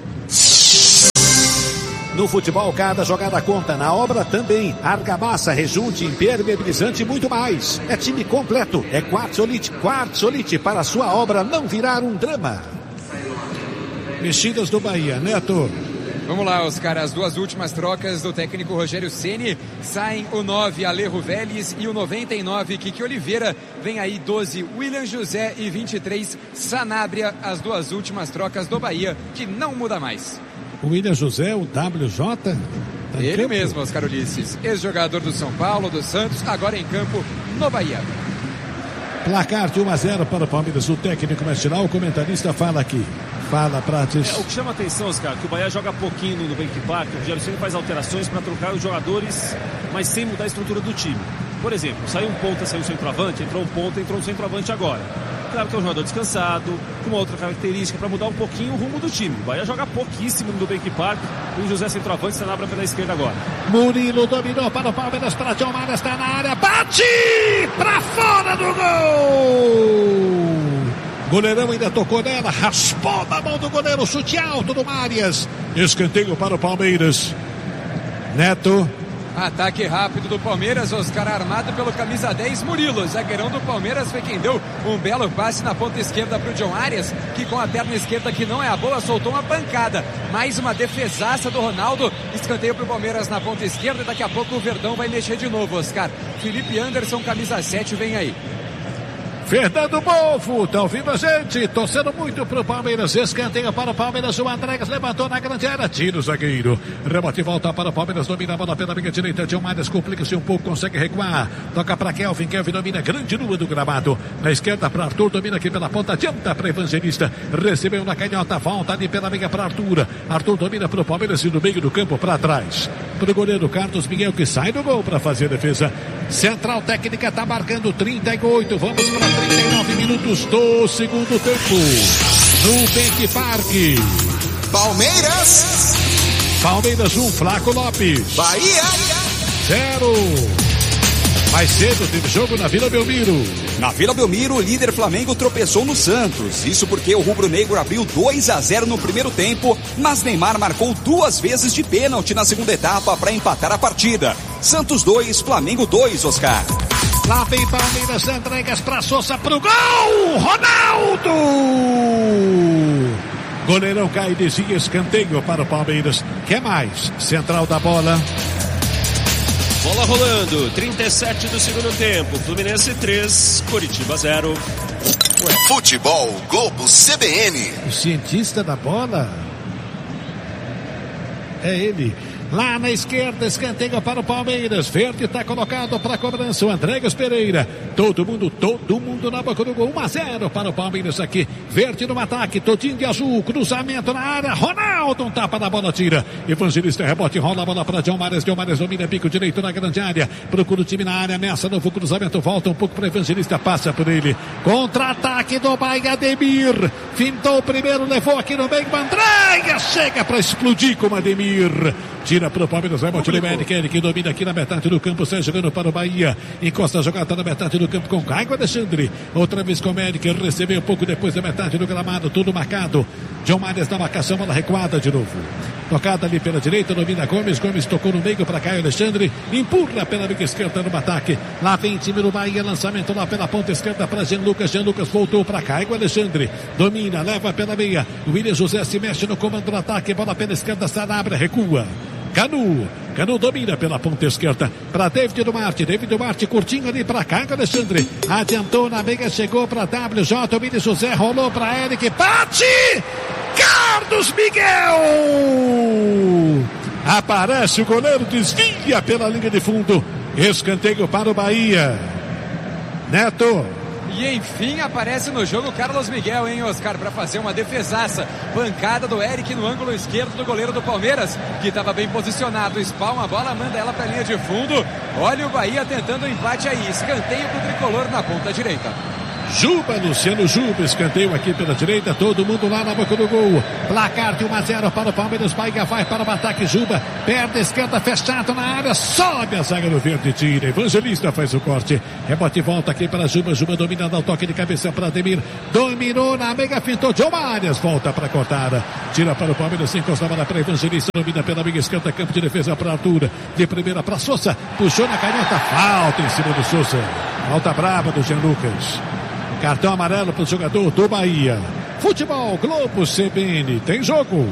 No futebol, cada jogada conta, na obra também. Argamassa, rejunte, impermeabilizante e muito mais. É time completo, é Quartzolite para a sua obra não virar um drama. Mexidas do Bahia, Neto. Vamos lá, Oscar, as duas últimas trocas do técnico Rogério Ceni. Saem o 9, Alejo Vélez, e o 99, Kiki Oliveira. Vem aí 12, William José, e 23, Sanabria. As duas últimas trocas do Bahia, que não muda mais. O William José, o WJ? Tá ele mesmo, Oscar Ulisses. Ex-jogador do São Paulo, do Santos, agora em campo no Bahia. Placar de 1-0 para o Palmeiras. O técnico vai tirar, o comentarista fala aqui. Fala, Prates. O que chama a atenção, Oscar, que o Bahia joga pouquinho no Nubank Park. O Rogério Ceni faz alterações para trocar os jogadores, mas sem mudar a estrutura do time. Por exemplo, saiu um ponta, saiu um centroavante, entrou um ponta, entrou um centroavante agora. Claro que é um jogador descansado, com uma outra característica para mudar um pouquinho o rumo do time. O Bahia joga pouquíssimo no Nubank Park. O José centroavante, Sanabria pela esquerda agora. Murilo dominou para o Palmeiras, para John Mares, está na área, bate para fora do gol! Goleirão ainda tocou nela, raspou na mão do goleiro, chute alto do Marias. Escanteio para o Palmeiras. Neto. Ataque rápido do Palmeiras, Oscar, armado pelo camisa 10, Murilo. Zagueirão do Palmeiras foi quem deu um belo passe na ponta esquerda para o John Arias, que com a perna esquerda que não é a boa, soltou uma pancada. Mais uma defesaça do Ronaldo. Escanteio para o Palmeiras na ponta esquerda. Daqui a pouco o Verdão vai mexer de novo, Oscar. Felipe Anderson, camisa 7, vem aí. Fernando Bolfo, tá ouvindo a gente? Torcendo muito pro Palmeiras. Escanteio para o Palmeiras. O Andréas levantou na grande área. Tira o zagueiro. Rebote e volta para o Palmeiras. Domina a bola pela linha direita. John Mares complica-se um pouco, consegue recuar. Toca para Kelvin. Kelvin domina grande lua do gramado. Na esquerda para Arthur. Domina aqui pela ponta. Adianta para Evangelista. Recebeu na canhota. Volta ali pela meia para Arthur. Arthur domina para o Palmeiras e no meio do campo para trás. Para o goleiro Carlos Miguel, que sai do gol para fazer a defesa. Central técnica está marcando 38. Vamos para 39 minutos do segundo tempo. Nubank Park. Palmeiras 1, Flaco Lopes. Bahia 0. Mais cedo teve jogo na Vila Belmiro. Na Vila Belmiro, o líder Flamengo tropeçou no Santos. Isso porque o rubro-negro abriu 2-0 no primeiro tempo, mas Neymar marcou 2 vezes de pênalti na segunda etapa para empatar a partida. Santos 2, Flamengo 2, Oscar. Lá vem Palmeiras, Andréas para Sousa pro gol! Ronaldo! Goleirão cai e desvia, escanteio para o Palmeiras. Quer mais? Central da bola. Bola rolando, 37 do segundo tempo. Fluminense 3, Coritiba 0. Futebol Globo CBN. O cientista da bola é ele. Lá na esquerda, escanteio para o Palmeiras. Verde está colocado para a cobrança. O Andréas Pereira. Todo mundo na boca do gol. 1-0 para o Palmeiras aqui. Verde no ataque, todinho de azul. Cruzamento na área. Ronaldo, um tapa na bola, tira. Evangelista, rebote, rola a bola para John Mares. John Mares domina, pico direito na grande área. Procura o time na área, ameaça, novo cruzamento. Volta um pouco para Evangelista, passa por ele. Contra-ataque do Bahia, Ademir. Fintou o primeiro, levou aqui no meio. Andréas chega para explodir com o Ademir. Tira para o Palmeiras, vai Monte Eric, que domina aqui na metade do campo, sai jogando para o Bahia, encosta a jogada na metade do campo com Caio Alexandre, outra vez com o Eric, recebeu um pouco depois da metade do gramado, tudo marcado. John Mares na marcação, bola recuada de novo. Tocada ali pela direita, domina Gomes tocou no meio para Caio Alexandre, empurra pela meia esquerda no ataque. Lá vem time do Bahia, lançamento lá pela ponta esquerda para Jean Lucas voltou para Caio Alexandre, domina, leva pela meia. O William José se mexe no comando do ataque, bola pela esquerda, Sanabria recua. Canu domina pela ponta esquerda para David Duarte, curtinho ali para Caio Alexandre, adiantou na meia, chegou para WJ, o William José rolou para Eric, bate! Carlos Miguel! Aparece o goleiro, desvia pela linha de fundo, escanteio para o Bahia. Neto. E enfim aparece no jogo Carlos Miguel, hein, Oscar, para fazer uma defesaça. Pancada do Eric no ângulo esquerdo do goleiro do Palmeiras, que estava bem posicionado. Espalma a bola, manda ela para a linha de fundo. Olha o Bahia tentando o empate aí. Escanteio pro tricolor na ponta direita. Juba, Luciano Juba, escanteio aqui pela direita, todo mundo lá na boca do gol. Placar de 1-0 para o Palmeiras. Bahia vai para o ataque. Juba perde a esquerda, fechado na área, sobe a zaga do verde, tira. Evangelista faz o corte, rebote e volta aqui para Juba. Juba domina, dá o toque de cabeça para Ademir, dominou na meiga, fintou John Arias, volta para cortar, tira para o Palmeiras, encostava na para Evangelista, domina pela meiga esquerda, campo de defesa para Arthur, de primeira para Souza, puxou na canhota, falta em cima do Souza, falta brava do Jean Lucas. Cartão amarelo para o jogador do Bahia. Futebol Globo CBN, tem jogo.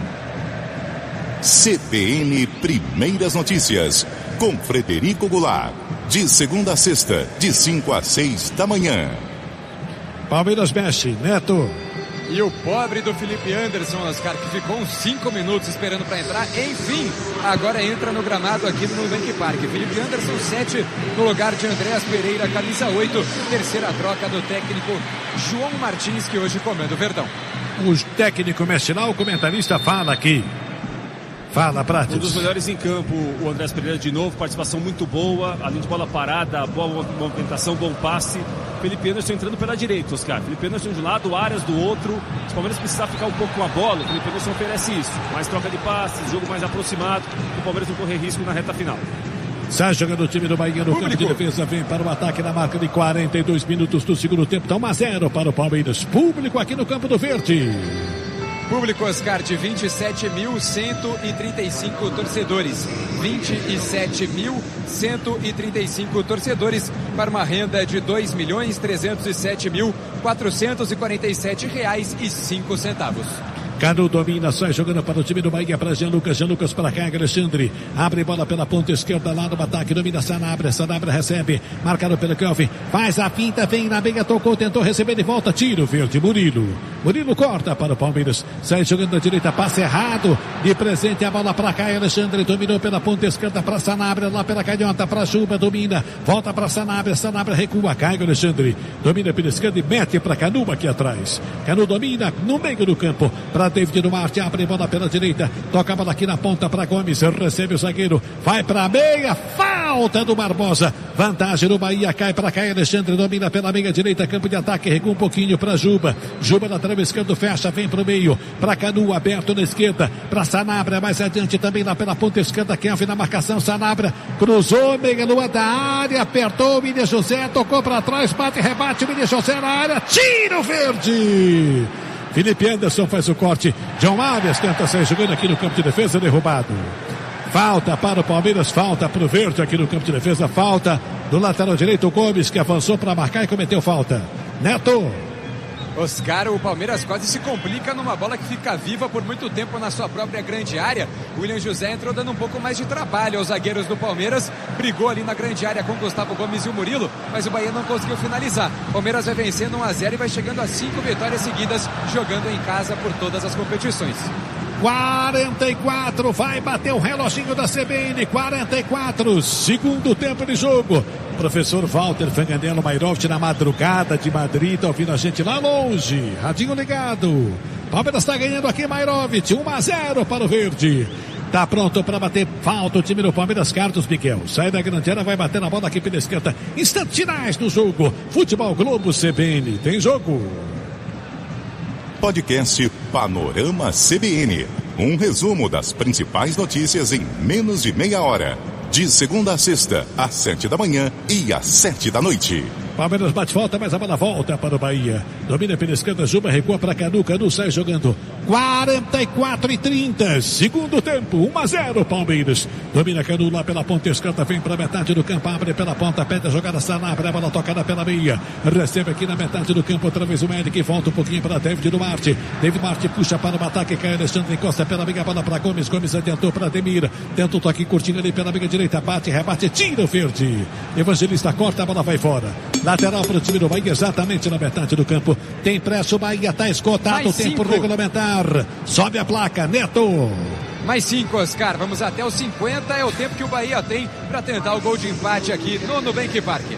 CBN Primeiras Notícias, com Frederico Goulart. De segunda a sexta, de 5 às 6 da manhã. Palmeiras mexe, Neto. E o pobre do Felipe Anderson, Oscar, que ficou uns 5 minutos esperando para entrar, enfim, agora entra no gramado aqui no Nubank Park. Felipe Anderson, 7, no lugar de Andréas Pereira, camisa 8, terceira troca do técnico João Martins, que hoje comanda o Verdão. O técnico mexe lá, o comentarista fala aqui. Fala, Prates. Um dos melhores em campo, o Andréas Pereira de novo, participação muito boa, além de bola parada, boa movimentação, bom passe. Felipe Anderson entrando pela direita, Oscar. Felipe Anderson de um lado, Arias do outro. Os Palmeiras precisam ficar um pouco com a bola, o Felipe Anderson oferece isso. Mais troca de passes, jogo mais aproximado, o Palmeiras não correr risco na reta final. Sai jogando o time do Bahia no campo de defesa, vem para o ataque na marca de 42 minutos do segundo tempo. Está 1-0 para o Palmeiras. Público aqui no campo do Verde. Público, Oscar, de 27.135 torcedores. 27.135 torcedores para uma renda de R$ 2.307.447,05. Canu domina, sai jogando para o time do Bahia, para Jean Lucas para cá, Alexandre, abre bola pela ponta esquerda, lá no ataque, domina Sanabria recebe, marcado pelo Kelvin, faz a finta, vem na meia, tocou, tentou receber de volta, tiro verde, Murilo corta para o Palmeiras, sai jogando da direita, passe errado, de presente a bola para cá, Alexandre dominou pela ponta esquerda para Sanabria, lá pela canhota, para Juba, domina, volta para Sanabria recua, cai Alexandre, domina pela esquerda e mete para Canu aqui atrás, Canu domina no meio do campo, para David Duarte, abre bola pela direita, toca a bola aqui na ponta para Gomes, recebe o zagueiro, vai para meia, falta do Barbosa, vantagem do Bahia, cai para cá, Alexandre domina pela meia direita, campo de ataque, recua um pouquinho para Juba na trave esquerda, fecha, vem pro meio, para Canu, aberto na esquerda, para Sanabria, mais adiante também lá pela ponta esquerda, Kelvin na marcação, Sanabria, cruzou, meia lua da área, apertou o William José, tocou para trás, bate, rebate, o William José na área, tiro verde! Felipe Anderson faz o corte. John Arias tenta sair jogando aqui no campo de defesa, derrubado. Falta para o Palmeiras, falta para o Verde aqui no campo de defesa, falta do lateral direito, o Gomes, que avançou para marcar e cometeu falta. Neto. Oscar, o Palmeiras quase se complica numa bola que fica viva por muito tempo na sua própria grande área. O William José entrou dando um pouco mais de trabalho aos zagueiros do Palmeiras, brigou ali na grande área com Gustavo Gomes e o Murilo, mas o Bahia não conseguiu finalizar. O Palmeiras vai vencendo 1-0 e vai chegando a 5 vitórias seguidas, jogando em casa por todas as competições. 44, vai bater o reloginho da CBN, 44, segundo tempo de jogo. Professor Walter Fanganello Mairovic na madrugada de Madrid, tá ouvindo a gente lá longe, radinho ligado. Palmeiras está ganhando aqui, Mairovic, 1-0 para o Verde. Tá pronto para bater falta o time do Palmeiras, Carlos Miguel. Sai da grande área, vai bater na bola aqui pela esquerda. Instantes finais do jogo. Futebol Globo CBN, tem jogo. Podcast Panorama CBN. Um resumo das principais notícias em menos de meia hora. De segunda a sexta, às 7 da manhã e às 7 da noite. Palmeiras bate falta, mas a bola volta para o Bahia. Domina pela esquerda, Juba recua para Canu. Canu sai jogando. 44-30. Segundo tempo, 1-0 Palmeiras. Domina Canu lá pela ponta esquerda, vem para a metade do campo, abre pela ponta, pede a jogada, Sanabria, a bola tocada pela meia. Recebe aqui na metade do campo, outra vez o Eric, volta um pouquinho para David Duarte. David Duarte puxa para o ataque, cai Alexandre, encosta pela meia, bola para Gomes. Gomes adiantou para Ademir. Tenta o toque curtinho ali pela meia direita, bate, rebate, tira o verde. Evangelista corta, a bola vai fora. Lateral para o time do Bahia, exatamente na metade do campo. Tem pressa, o Bahia está esgotado o tempo regulamentar. Sobe a placa, Neto. Mais 5, Oscar. Vamos até os 50, é o tempo que o Bahia tem para tentar o gol de empate aqui no Nubank Park.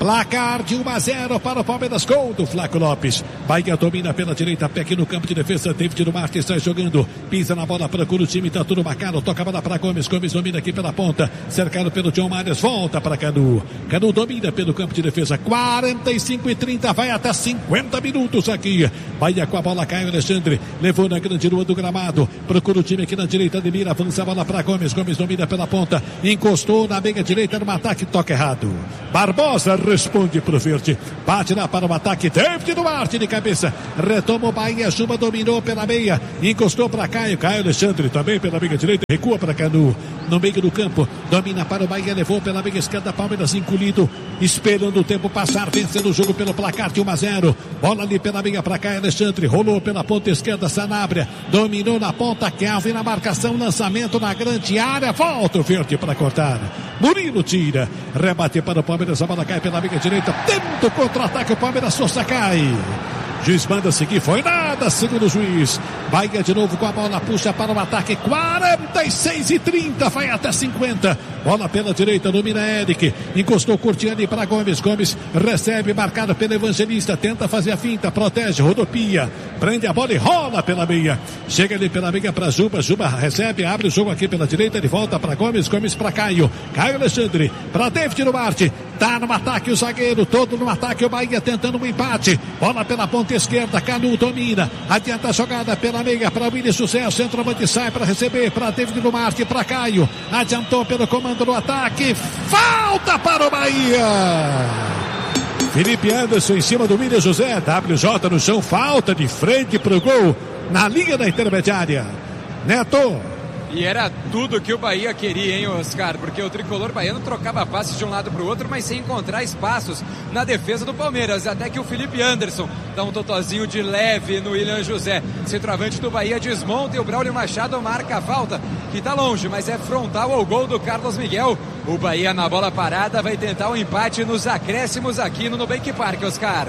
Placar de 1-0 para o Palmeiras, gol do Flaco Lopes. Bahia domina pela direita, pé aqui no campo de defesa. David Duarte está jogando, pisa na bola, procura o time, tá tudo marcado. Toca a bola para Gomes, Gomes domina aqui pela ponta, cercado pelo John Marias, volta para Canu. Canu domina pelo campo de defesa, 45-30, vai até 50 minutos aqui. Bahia com a bola, Caio Alexandre, levou na grande lua do gramado, procura o time aqui na direita de mira, avança a bola para Gomes, Gomes domina pela ponta, encostou na meia direita no ataque, toca errado. Barbosa responde pro verde, bate lá para o ataque, David Duarte de cabeça, retoma o Bahia, Juba dominou pela meia, encostou para Caio, Caio Alexandre também pela meia direita, recua para Canu, no meio do campo, domina para o Bahia, levou pela meia esquerda, Palmeiras encolhido, esperando o tempo passar, vencendo o jogo pelo placar de 1-0, bola ali pela meia para Caio Alexandre, rolou pela ponta esquerda, Sanabria, dominou na ponta, Kelvin na marcação, lançamento na grande área, volta o verde para cortar, Murilo tira, rebate para o Palmeiras, a bola cai pela meia direita, tenta o contra-ataque, o Palmeiras Souza cai. Juiz manda seguir, foi nada, segundo o juiz. Bahia de novo com a bola, puxa para o ataque, 46-30, vai até 50. Bola pela direita, domina Eric, encostou Curtiani para Gomes, Gomes recebe, marcado pelo Evangelista, tenta fazer a finta, protege, rodopia, prende a bola e rola pela meia. Chega ali pela meia para Juba, Juba recebe, abre o jogo aqui pela direita, ele volta para Gomes, Gomes para Caio, Caio Alexandre, para David Duarte, tá no ataque o zagueiro, todo no ataque o Bahia tentando um empate, bola pela ponta esquerda, Canu domina, adianta a jogada pela meia para Willian José, o centroavante sai para receber, para David Duarte, para Caio, adiantou pelo comando no ataque, falta para o Bahia. Felipe Anderson em cima do Willian José, WJ no chão, falta de frente pro gol, na linha da intermediária. Neto. E era tudo que o Bahia queria, hein, Oscar? Porque o tricolor baiano trocava passes de um lado para o outro, mas sem encontrar espaços na defesa do Palmeiras. Até que o Felipe Anderson dá um totozinho de leve no Willian José. Centroavante do Bahia desmonta e o Braulio Machado marca a falta, que está longe, mas é frontal ao gol do Carlos Miguel. O Bahia na bola parada vai tentar um empate nos acréscimos aqui no Nubank Park, Oscar.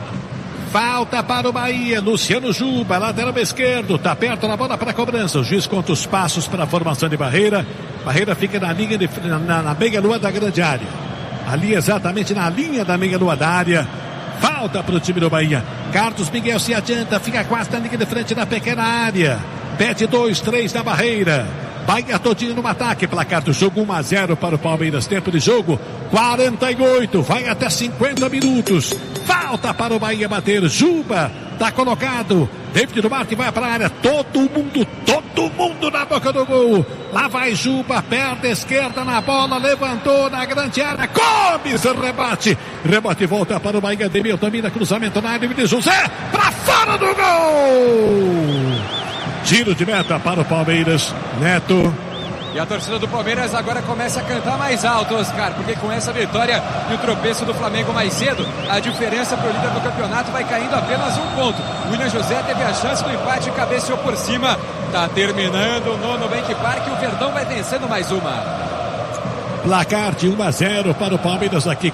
Falta para o Bahia, Luciano Juba, lateral esquerdo, tá perto na bola para a cobrança, o juiz conta os passos para a formação de Barreira, Barreira fica na linha na meia-lua da grande área, ali exatamente na linha da meia-lua da área, falta para o time do Bahia, Carlos Miguel se adianta, fica quase na linha de frente da pequena área, pede 2-3 da Barreira, Bahia todinho no ataque, placar do jogo 1-0 para o Palmeiras, tempo de jogo 48, vai até 50 minutos, falta para o Bahia bater, Juba tá colocado, David Duarte vai para a área, todo mundo na boca do gol, lá vai Juba, perna esquerda na bola, levantou na grande área, Gomes, rebate volta para o Bahia, Demir domina, cruzamento na área, de José, para fora do gol! Tiro de meta para o Palmeiras, Neto. E a torcida do Palmeiras agora começa a cantar mais alto, Oscar, porque com essa vitória e o tropeço do Flamengo mais cedo, a diferença para o líder do campeonato vai caindo apenas um ponto. O Willian José teve a chance do empate e cabeceou por cima. Tá terminando o nono Nubank Park e o Verdão vai vencendo mais uma. Placar de 1-0 para o Palmeiras aqui,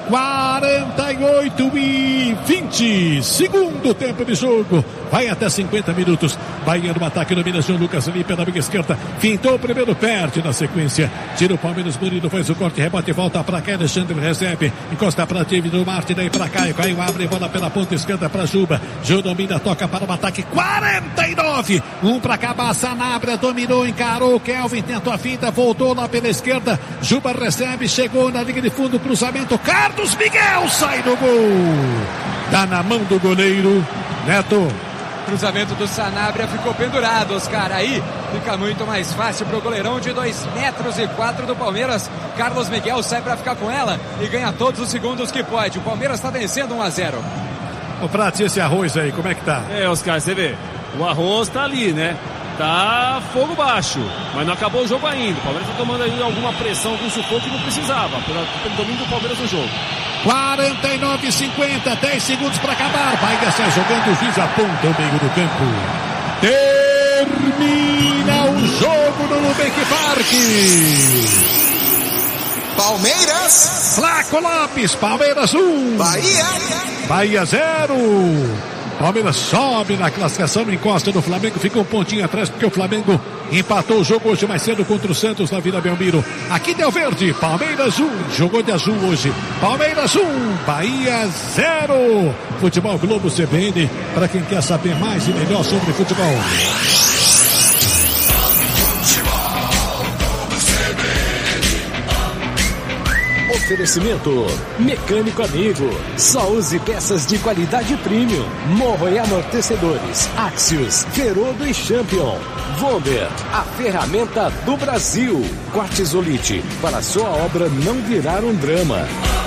48-20, segundo tempo de jogo, vai até 50 minutos, Bahia no ataque, domina João Lucas ali pela meia esquerda, fintou o primeiro, perde na sequência, tira o Palmeiras, Murilo faz o corte, rebote, volta para cá, Alexandre recebe, encosta para David Duarte, daí para Caio, Caio abre, bola pela ponta esquerda para Juba, Juba domina, toca para o ataque, 49, para acabar, Sanabria dominou, encarou, Kelvin tentou a finta, voltou lá pela esquerda, Juba recebe, chegou na linha de fundo, cruzamento, Carlos Miguel sai do gol, tá na mão do goleiro, Neto. Cruzamento do Sanabria ficou pendurado, Oscar, aí fica muito mais fácil pro goleirão de 2,04 metros do Palmeiras, Carlos Miguel sai para ficar com ela e ganha todos os segundos que pode, o Palmeiras está vencendo 1-0. Ô Prati, esse arroz aí, como é que tá? Oscar, você vê, o arroz tá ali, né? Tá fogo baixo, mas não acabou o jogo ainda. O Palmeiras tá tomando aí alguma pressão, algum sufoco que não precisava, pelo domínio do Palmeiras no jogo. 49-50, 10 segundos para acabar. Bahia sai jogando, o juiz aponta o meio do campo. Termina o jogo no Nubank Park. Palmeiras. Flaco Lopes, Palmeiras 1. Bahia 0. Palmeiras sobe na classificação, encosta no Flamengo, fica um pontinho atrás, porque o Flamengo empatou o jogo hoje mais cedo contra o Santos na Vila Belmiro. Aqui deu verde, Palmeiras 1, jogou de azul hoje. Palmeiras 1, Bahia 0. Futebol Globo CBN, para quem quer saber mais e melhor sobre futebol. Oferecimento Mecânico Amigo. Só use peças de qualidade premium. Morro e amortecedores, Axios, Ferodo e Champion. Vonder, a ferramenta do Brasil. Quartzolite, para sua obra não virar um drama.